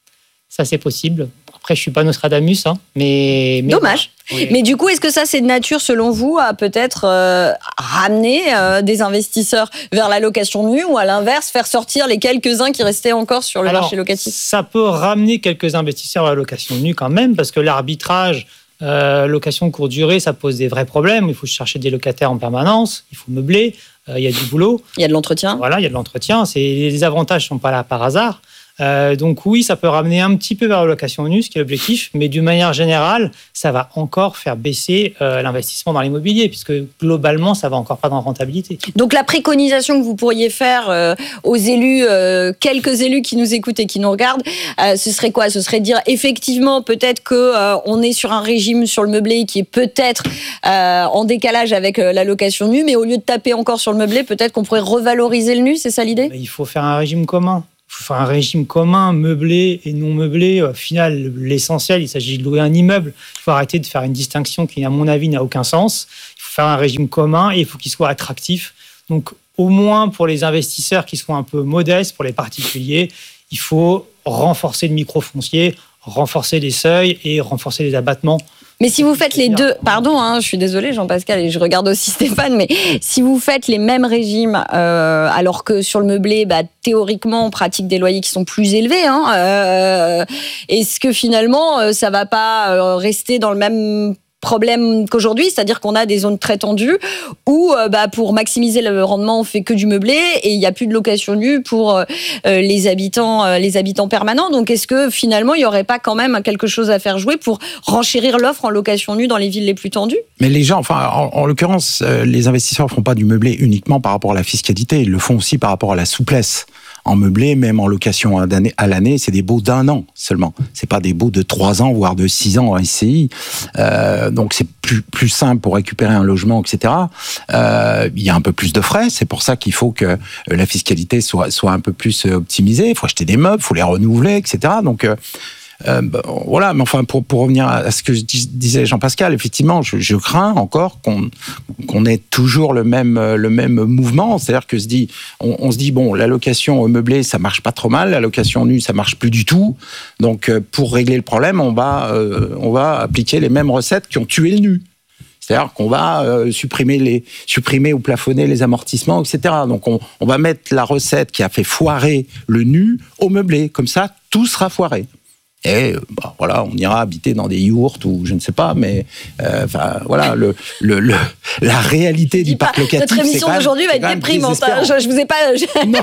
Ça, c'est possible. Après, je suis pas Nostradamus, hein, mais, mais dommage. Voilà. Oui. Mais du coup, est-ce que ça, c'est de nature, selon vous, à peut-être euh, ramener euh, des investisseurs vers la location nue, ou à l'inverse, faire sortir les quelques-uns qui restaient encore sur le Alors, marché locatif? Ça peut ramener quelques investisseurs à la location nue quand même, parce que l'arbitrage euh, location courte durée, ça pose des vrais problèmes. Il faut chercher des locataires en permanence, il faut meubler, euh, il y a du boulot. Il y a de l'entretien. Voilà, il y a de l'entretien. C'est, les avantages ne sont pas là par hasard. Euh, donc oui, ça peut ramener un petit peu vers la location nue, ce qui est l'objectif, mais d'une manière générale, ça va encore faire baisser euh, l'investissement dans l'immobilier, puisque globalement, ça va encore pas dans la rentabilité. Donc la préconisation que vous pourriez faire euh, aux élus, euh, quelques élus qui nous écoutent et qui nous regardent, euh, ce serait quoi? Ce serait de dire effectivement peut-être que euh, on est sur un régime sur le meublé qui est peut-être euh, en décalage avec euh, la location nue, mais au lieu de taper encore sur le meublé, peut-être qu'on pourrait revaloriser le nu, c'est ça l'idée? Il faut faire un régime commun. Il faut faire un régime commun, meublé et non meublé. Au final, l'essentiel, il s'agit de louer un immeuble. Il faut arrêter de faire une distinction qui, à mon avis, n'a aucun sens. Il faut faire un régime commun et il faut qu'il soit attractif. Donc, au moins pour les investisseurs qui sont un peu modestes, pour les particuliers, il faut renforcer le microfoncier, renforcer les seuils et renforcer les abattements. Mais si vous faites les deux, pardon, hein, je suis désolée Jean-Pascal et je regarde aussi Stéphane, mais si vous faites les mêmes régimes, euh, alors que sur le meublé, bah, théoriquement, on pratique des loyers qui sont plus élevés, hein, euh, est-ce que finalement, ça va pas rester dans le même problème qu'aujourd'hui, c'est-à-dire qu'on a des zones très tendues où euh, bah, pour maximiser le rendement, on fait que du meublé et il n'y a plus de location nue pour euh, les habitants, euh, les habitants permanents. Donc, est-ce que finalement, il n'y aurait pas quand même quelque chose à faire jouer pour renchérir l'offre en location nue dans les villes les plus tendues? Mais les gens, enfin, en, en l'occurrence, euh, les investisseurs ne font pas du meublé uniquement par rapport à la fiscalité, ils le font aussi par rapport à la souplesse. En meublé, même en location à l'année, c'est des baux d'un an seulement. C'est pas des baux de trois ans, voire de six ans en S C I. Euh, donc c'est plus plus simple pour récupérer un logement, et cetera. Euh, il y a un peu plus de frais. C'est pour ça qu'il faut que la fiscalité soit soit un peu plus optimisée. Il faut acheter des meubles, il faut les renouveler, et cetera. Donc euh, Euh, bah, voilà, mais enfin pour pour revenir à ce que je dis, disait Jean-Pascal, effectivement, je, je crains encore qu'on qu'on ait toujours le même le même mouvement, c'est-à-dire que se dit, on, on se dit bon, la location meublée ça marche pas trop mal, la location nue ça marche plus du tout, donc euh, pour régler le problème, on va euh, on va appliquer les mêmes recettes qui ont tué le nu. C'est-à-dire qu'on va euh, supprimer les supprimer ou plafonner les amortissements, et cetera. Donc on on va mettre la recette qui a fait foirer le nu au meublé, comme ça tout sera foiré. Et bah, voilà, on ira habiter dans des yourtes ou je ne sais pas, mais euh, enfin voilà, le, le, le la réalité du parc locatif. Notre émission d'aujourd'hui va être déprimante. Hein, je, je vous ai pas. Je...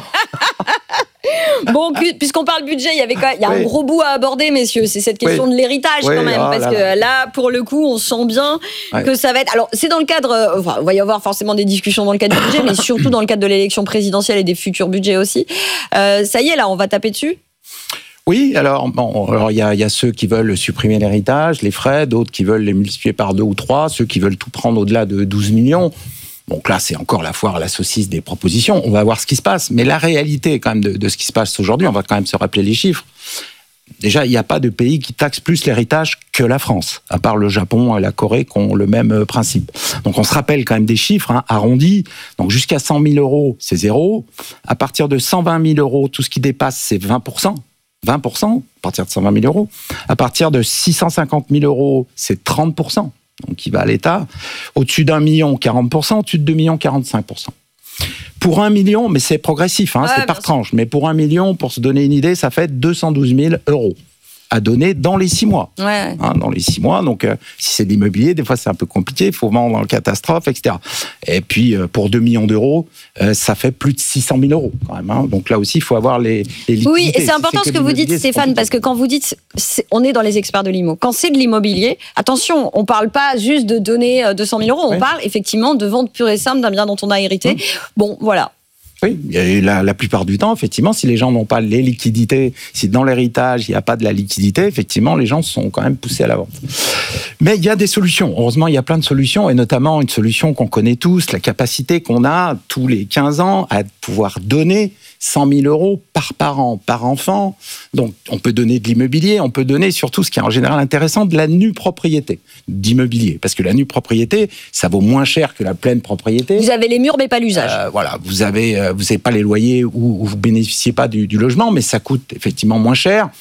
Bon, puisqu'on parle budget, il y avait quand même, il y a oui. un gros bout à aborder, messieurs. C'est cette question oui. de l'héritage oui, quand même, oh, parce là, que là. là, pour le coup, on sent bien ouais. que ça va être. Alors, c'est dans le cadre. Enfin, il va y avoir forcément des discussions dans le cadre du budget, mais surtout dans le cadre de l'élection présidentielle et des futurs budgets aussi. Euh, ça y est, là, on va taper dessus. Oui, alors bon, alors il y a, y a ceux qui veulent supprimer l'héritage, les frais, d'autres qui veulent les multiplier par deux ou trois, ceux qui veulent tout prendre au-delà de douze millions. Donc là, c'est encore la foire à la saucisse des propositions. On va voir ce qui se passe. Mais la réalité, quand même, de, de ce qui se passe aujourd'hui, on va quand même se rappeler les chiffres. Déjà, il n'y a pas de pays qui taxe plus l'héritage que la France, à part le Japon et la Corée qui ont le même principe. Donc on se rappelle quand même des chiffres hein, arrondis. Donc jusqu'à cent mille euros, c'est zéro. À partir de cent vingt mille euros, tout ce qui dépasse, c'est vingt pour cent. vingt pour cent à partir de cent vingt mille euros. À partir de six cent cinquante mille euros, c'est trente pour cent. Donc, qui va à l'État. Au-dessus d'un million, quarante pour cent. Au-dessus de deux millions, quarante-cinq pour cent. Pour un million, mais c'est progressif, hein, ouais, c'est par tranche. Mais pour un million, pour se donner une idée, ça fait deux cent douze mille euros à donner dans les six mois. Ouais. Hein, dans les six mois, donc euh, si c'est de l'immobilier, des fois c'est un peu compliqué, il faut vendre dans le catastrophe, et cetera. Et puis euh, pour deux millions d'euros, euh, ça fait plus de six cent mille euros quand même. Hein. Donc là aussi, il faut avoir les, les liquidités. Oui, et c'est important si c'est ce que vous dites, Stéphane, parce que quand vous dites, on est dans les experts de l'immo. Quand c'est de l'immobilier, attention, on ne parle pas juste de donner deux cent mille euros, on oui. parle effectivement de vente pure et simple d'un bien dont on a hérité. Mmh. Bon, voilà. Oui, et la, la plupart du temps, effectivement, si les gens n'ont pas les liquidités, si dans l'héritage, il n'y a pas de la liquidité, effectivement, les gens sont quand même poussés à la vente. Mais il y a des solutions. Heureusement, il y a plein de solutions, et notamment une solution qu'on connaît tous, la capacité qu'on a tous les quinze ans à pouvoir donner cent mille euros par parent, par enfant. Donc, on peut donner de l'immobilier, on peut donner surtout, ce qui est en général intéressant, de la nue propriété d'immobilier. Parce que la nue propriété, ça vaut moins cher que la pleine propriété. Vous avez les murs, mais pas l'usage. Euh, voilà, vous avez, euh, vous n'avez pas les loyers ou vous ne bénéficiez pas du, du logement, mais ça coûte effectivement moins cher.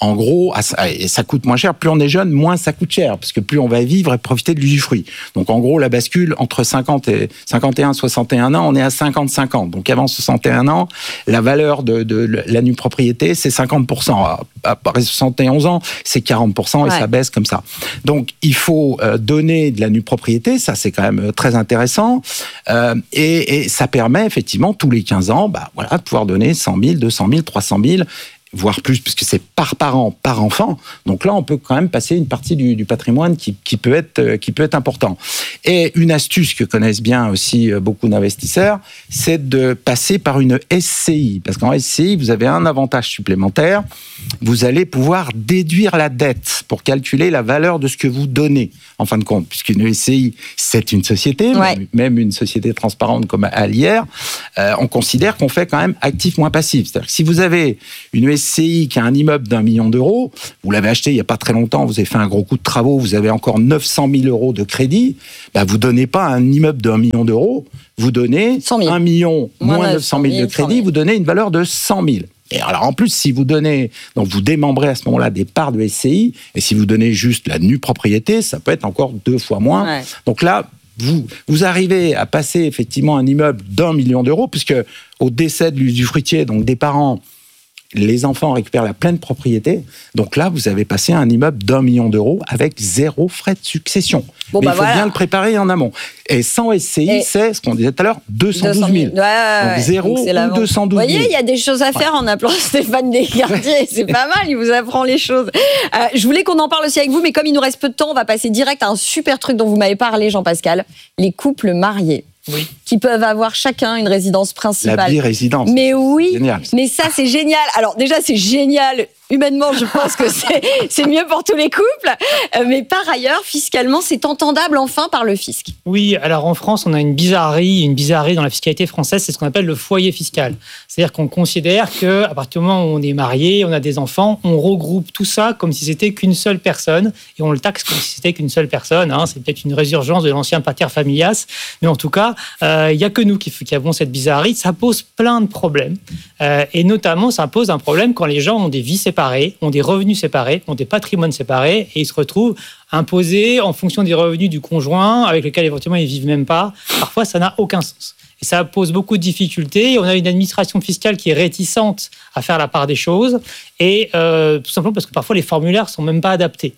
En gros, et ça coûte moins cher. Plus on est jeune, moins ça coûte cher, parce que plus on va vivre et profiter de l'usufruit. Donc en gros, la bascule entre cinquante et cinquante et un, soixante et un ans, on est à cinquante-cinq ans. Donc avant soixante et un ans, la valeur de, de la nue propriété, c'est cinquante pour cent. Après soixante et onze ans, c'est quarante pour cent et ouais. ça baisse comme ça. Donc il faut euh, donner de la nue propriété, ça c'est quand même très intéressant. Euh, et, et ça permet effectivement tous les quinze ans, bah voilà, de pouvoir donner cent mille, deux cent mille, trois cent mille. Voire plus, puisque c'est par parent, par enfant. Donc là, on peut quand même passer une partie du, du patrimoine qui, qui, peut être, qui peut être important. Et une astuce que connaissent bien aussi beaucoup d'investisseurs, c'est de passer par une S C I. Parce qu'en S C I, vous avez un avantage supplémentaire. Vous allez pouvoir déduire la dette pour calculer la valeur de ce que vous donnez, en fin de compte. Puisqu'une S C I, c'est une société, ouais. même une société transparente comme Alier, euh, on considère qu'on fait quand même actif moins passif. C'est-à-dire que si vous avez une S C I qui a un immeuble d'un million d'euros, vous l'avez acheté il n'y a pas très longtemps, vous avez fait un gros coup de travaux, vous avez encore neuf cent mille euros de crédit, bah vous ne donnez pas un immeuble d'un million d'euros, vous donnez un million moins neuf cent mille de crédit, vous donnez une valeur de cent mille. Et alors en plus, si vous donnez, donc vous démembrez à ce moment-là des parts de S C I, et si vous donnez juste la nue propriété, ça peut être encore deux fois moins. Ouais. Donc là, Vous, vous arrivez à passer effectivement un immeuble d'un million d'euros, puisque au décès de l'usufruitier, donc des parents, les enfants récupèrent la pleine propriété. Donc là, vous avez passé un immeuble d'un million d'euros avec zéro frais de succession. Bon, Mais bah il faut voilà. bien le préparer en amont. Et sans S C I, et c'est ce qu'on disait tout à l'heure, deux cent douze mille. Ouais, ouais, donc zéro ou deux cent douze mille. Vous voyez, il y a des choses à faire ouais. en appelant Stéphane Desgardiers. C'est pas mal, il vous apprend les choses. Euh, je voulais qu'on en parle aussi avec vous, mais comme il nous reste peu de temps, on va passer direct à un super truc dont vous m'avez parlé, Jean-Pascal. Les couples mariés. Oui. Qui peuvent avoir chacun une résidence principale. La bi-résidence. Mais oui, génial. Mais ça c'est génial. Alors déjà c'est génial. Humainement, je pense que c'est, c'est mieux pour tous les couples. Euh, mais par ailleurs, fiscalement, c'est entendable enfin par le fisc. Oui, alors en France, on a une bizarrerie, une bizarrerie dans la fiscalité française, c'est ce qu'on appelle le foyer fiscal. C'est-à-dire qu'on considère qu'à partir du moment où on est marié, on a des enfants, on regroupe tout ça comme si c'était qu'une seule personne et on le taxe comme si c'était qu'une seule personne. Hein. C'est peut-être une résurgence de l'ancien pater familias, mais en tout cas, il euh, n'y a que nous qui, qui avons cette bizarrerie. Ça pose plein de problèmes. Euh, et notamment, ça pose un problème quand les gens ont des vies séparées, ont des revenus séparés, ont des patrimoines séparés et ils se retrouvent imposés en fonction des revenus du conjoint avec lequel éventuellement ils ne vivent même pas. Parfois, ça n'a aucun sens. Et ça pose beaucoup de difficultés. On a une administration fiscale qui est réticente à faire la part des choses et euh, tout simplement parce que parfois les formulaires ne sont même pas adaptés.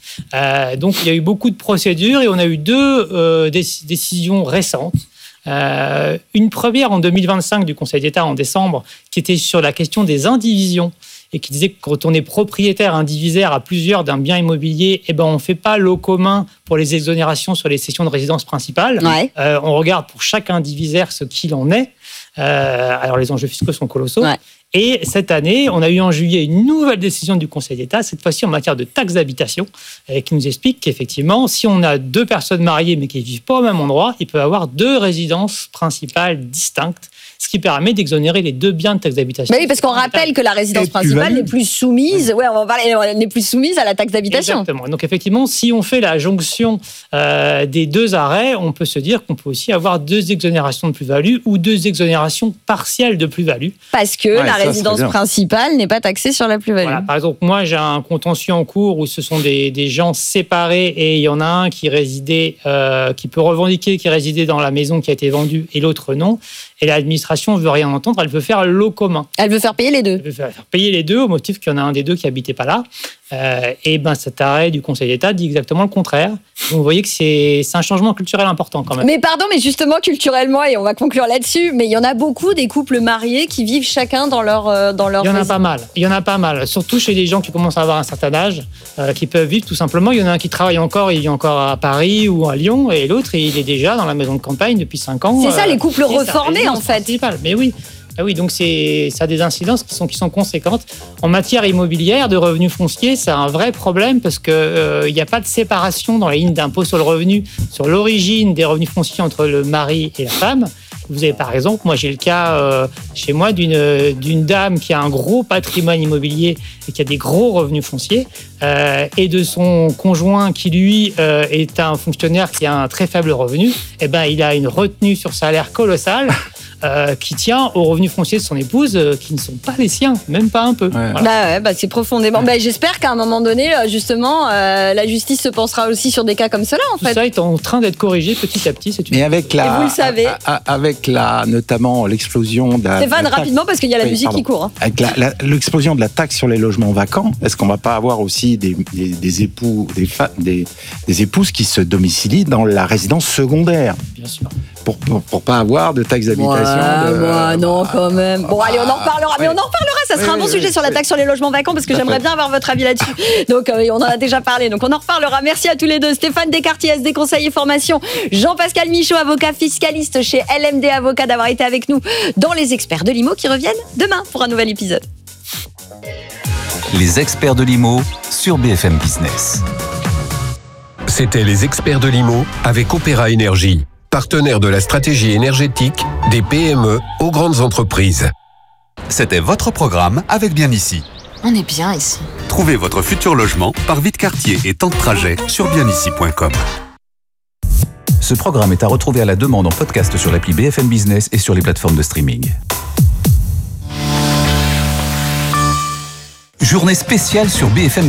Euh, donc, il y a eu beaucoup de procédures et on a eu deux euh, déc- décisions récentes. Euh, une première en deux mille vingt-cinq du Conseil d'État en décembre qui était sur la question des indivisions et qui disait que quand on est propriétaire indivisaire à plusieurs d'un bien immobilier, eh ben on ne fait pas lot commun pour les exonérations sur les cessions de résidence principale. Ouais. Euh, on regarde pour chaque indivisaire ce qu'il en est. Euh, alors les enjeux fiscaux sont colossaux. Ouais. Et cette année, on a eu en juillet une nouvelle décision du Conseil d'État, cette fois-ci en matière de taxe d'habitation, euh, qui nous explique qu'effectivement, si on a deux personnes mariées mais qui ne vivent pas au même endroit, il peut y avoir deux résidences principales distinctes, ce qui permet d'exonérer les deux biens de taxe d'habitation. Mais oui, parce qu'on rappelle que la résidence principale n'est plus soumise, ouais, on va en parler, n'est plus soumise à la taxe d'habitation. Exactement. Donc effectivement, si on fait la jonction euh, des deux arrêts, on peut se dire qu'on peut aussi avoir deux exonérations de plus-value ou deux exonérations partielles de plus-value. Parce que ouais, la résidence principale n'est pas taxée sur la plus-value. Voilà, par exemple, moi j'ai un contentieux en cours où ce sont des, des gens séparés et il y en a un qui résidait, euh, qui peut revendiquer qui résidait dans la maison qui a été vendue et l'autre non. Et l'administration ne veut rien entendre, elle veut faire lot commun. Elle veut faire payer les deux. Elle veut faire payer les deux au motif qu'il y en a un des deux qui n'habitait pas là. Euh, et ben cet arrêt du Conseil d'État dit exactement le contraire. Donc vous voyez que c'est, c'est un changement culturel important quand même. Mais pardon, mais justement culturellement, et on va conclure là-dessus, mais il y en a beaucoup des couples mariés qui vivent chacun dans leur euh, dans leur. Il y en a résidence. pas mal. Il y en a pas mal. Surtout chez les gens qui commencent à avoir un certain âge, euh, qui peuvent vivre tout simplement. Il y en a un qui travaille encore, il vit encore à Paris ou à Lyon, et l'autre il est déjà dans la maison de campagne depuis cinq ans. C'est euh, ça, les couples reformés en fait. Principale. Mais oui. Ah oui, donc c'est, ça a des incidences qui sont, qui sont conséquentes. En matière immobilière, de revenus fonciers, c'est un vrai problème parce qu'il euh, n'y a pas de séparation dans les lignes d'impôt sur le revenu, sur l'origine des revenus fonciers entre le mari et la femme. Vous avez par exemple, moi j'ai le cas euh, chez moi d'une, d'une dame qui a un gros patrimoine immobilier et qui a des gros revenus fonciers euh, et de son conjoint qui lui euh, est un fonctionnaire qui a un très faible revenu. Eh ben, il a une retenue sur salaire colossale. euh, qui tient aux revenus fonciers de son épouse, euh, qui ne sont pas les siens, même pas un peu. Ouais. Voilà. Bah ouais, bah c'est profondément. Bah j'espère qu'à un moment donné, justement, euh, la justice se pensera aussi sur des cas comme cela, en Tout fait. ça est en train d'être corrigé petit à petit. C'est une... Mais avec la, Et vous le savez. a- a- avec la, notamment l'explosion de la. Stéphane, de la taxe- rapidement, parce qu'il y a la Oui, musique pardon. qui court. Hein. Avec la- la- l'explosion de la taxe sur les logements vacants, est-ce qu'on va pas avoir aussi des, des, des époux, des, fa- des, des épouses qui se domicilient dans la résidence secondaire? Bien sûr. Pour, pour, pour pas avoir de taxe d'habitation. Ouais, de- ouais, non, quand même. Bon, allez, on en reparlera. Mais on en reparlera. Ça sera Oui, un bon oui, sujet oui, sur la oui. taxe sur les logements vacants parce que Tout à j'aimerais fait. bien avoir votre avis là-dessus. Donc, euh, on en a déjà parlé. Donc, on en reparlera. Merci à tous les deux. Stéphane Descartier, S D Conseil et Formation. Jean-Pascal Michaud, avocat fiscaliste chez L M D Avocats, d'avoir été avec nous dans Les Experts de l'I M O qui reviennent demain pour un nouvel épisode. Les experts de l'I M O sur B F M Business. C'était Les Experts de l'I M O avec Opéra Énergie, partenaire de la stratégie énergétique des P M E aux grandes entreprises. C'était votre programme avec Bien Ici. On est bien ici. Trouvez votre futur logement par Vite Quartier et temps de trajet sur bien ici point com. Ce programme est à retrouver à la demande en podcast sur l'appli B F M Business et sur les plateformes de streaming. Journée spéciale sur B F M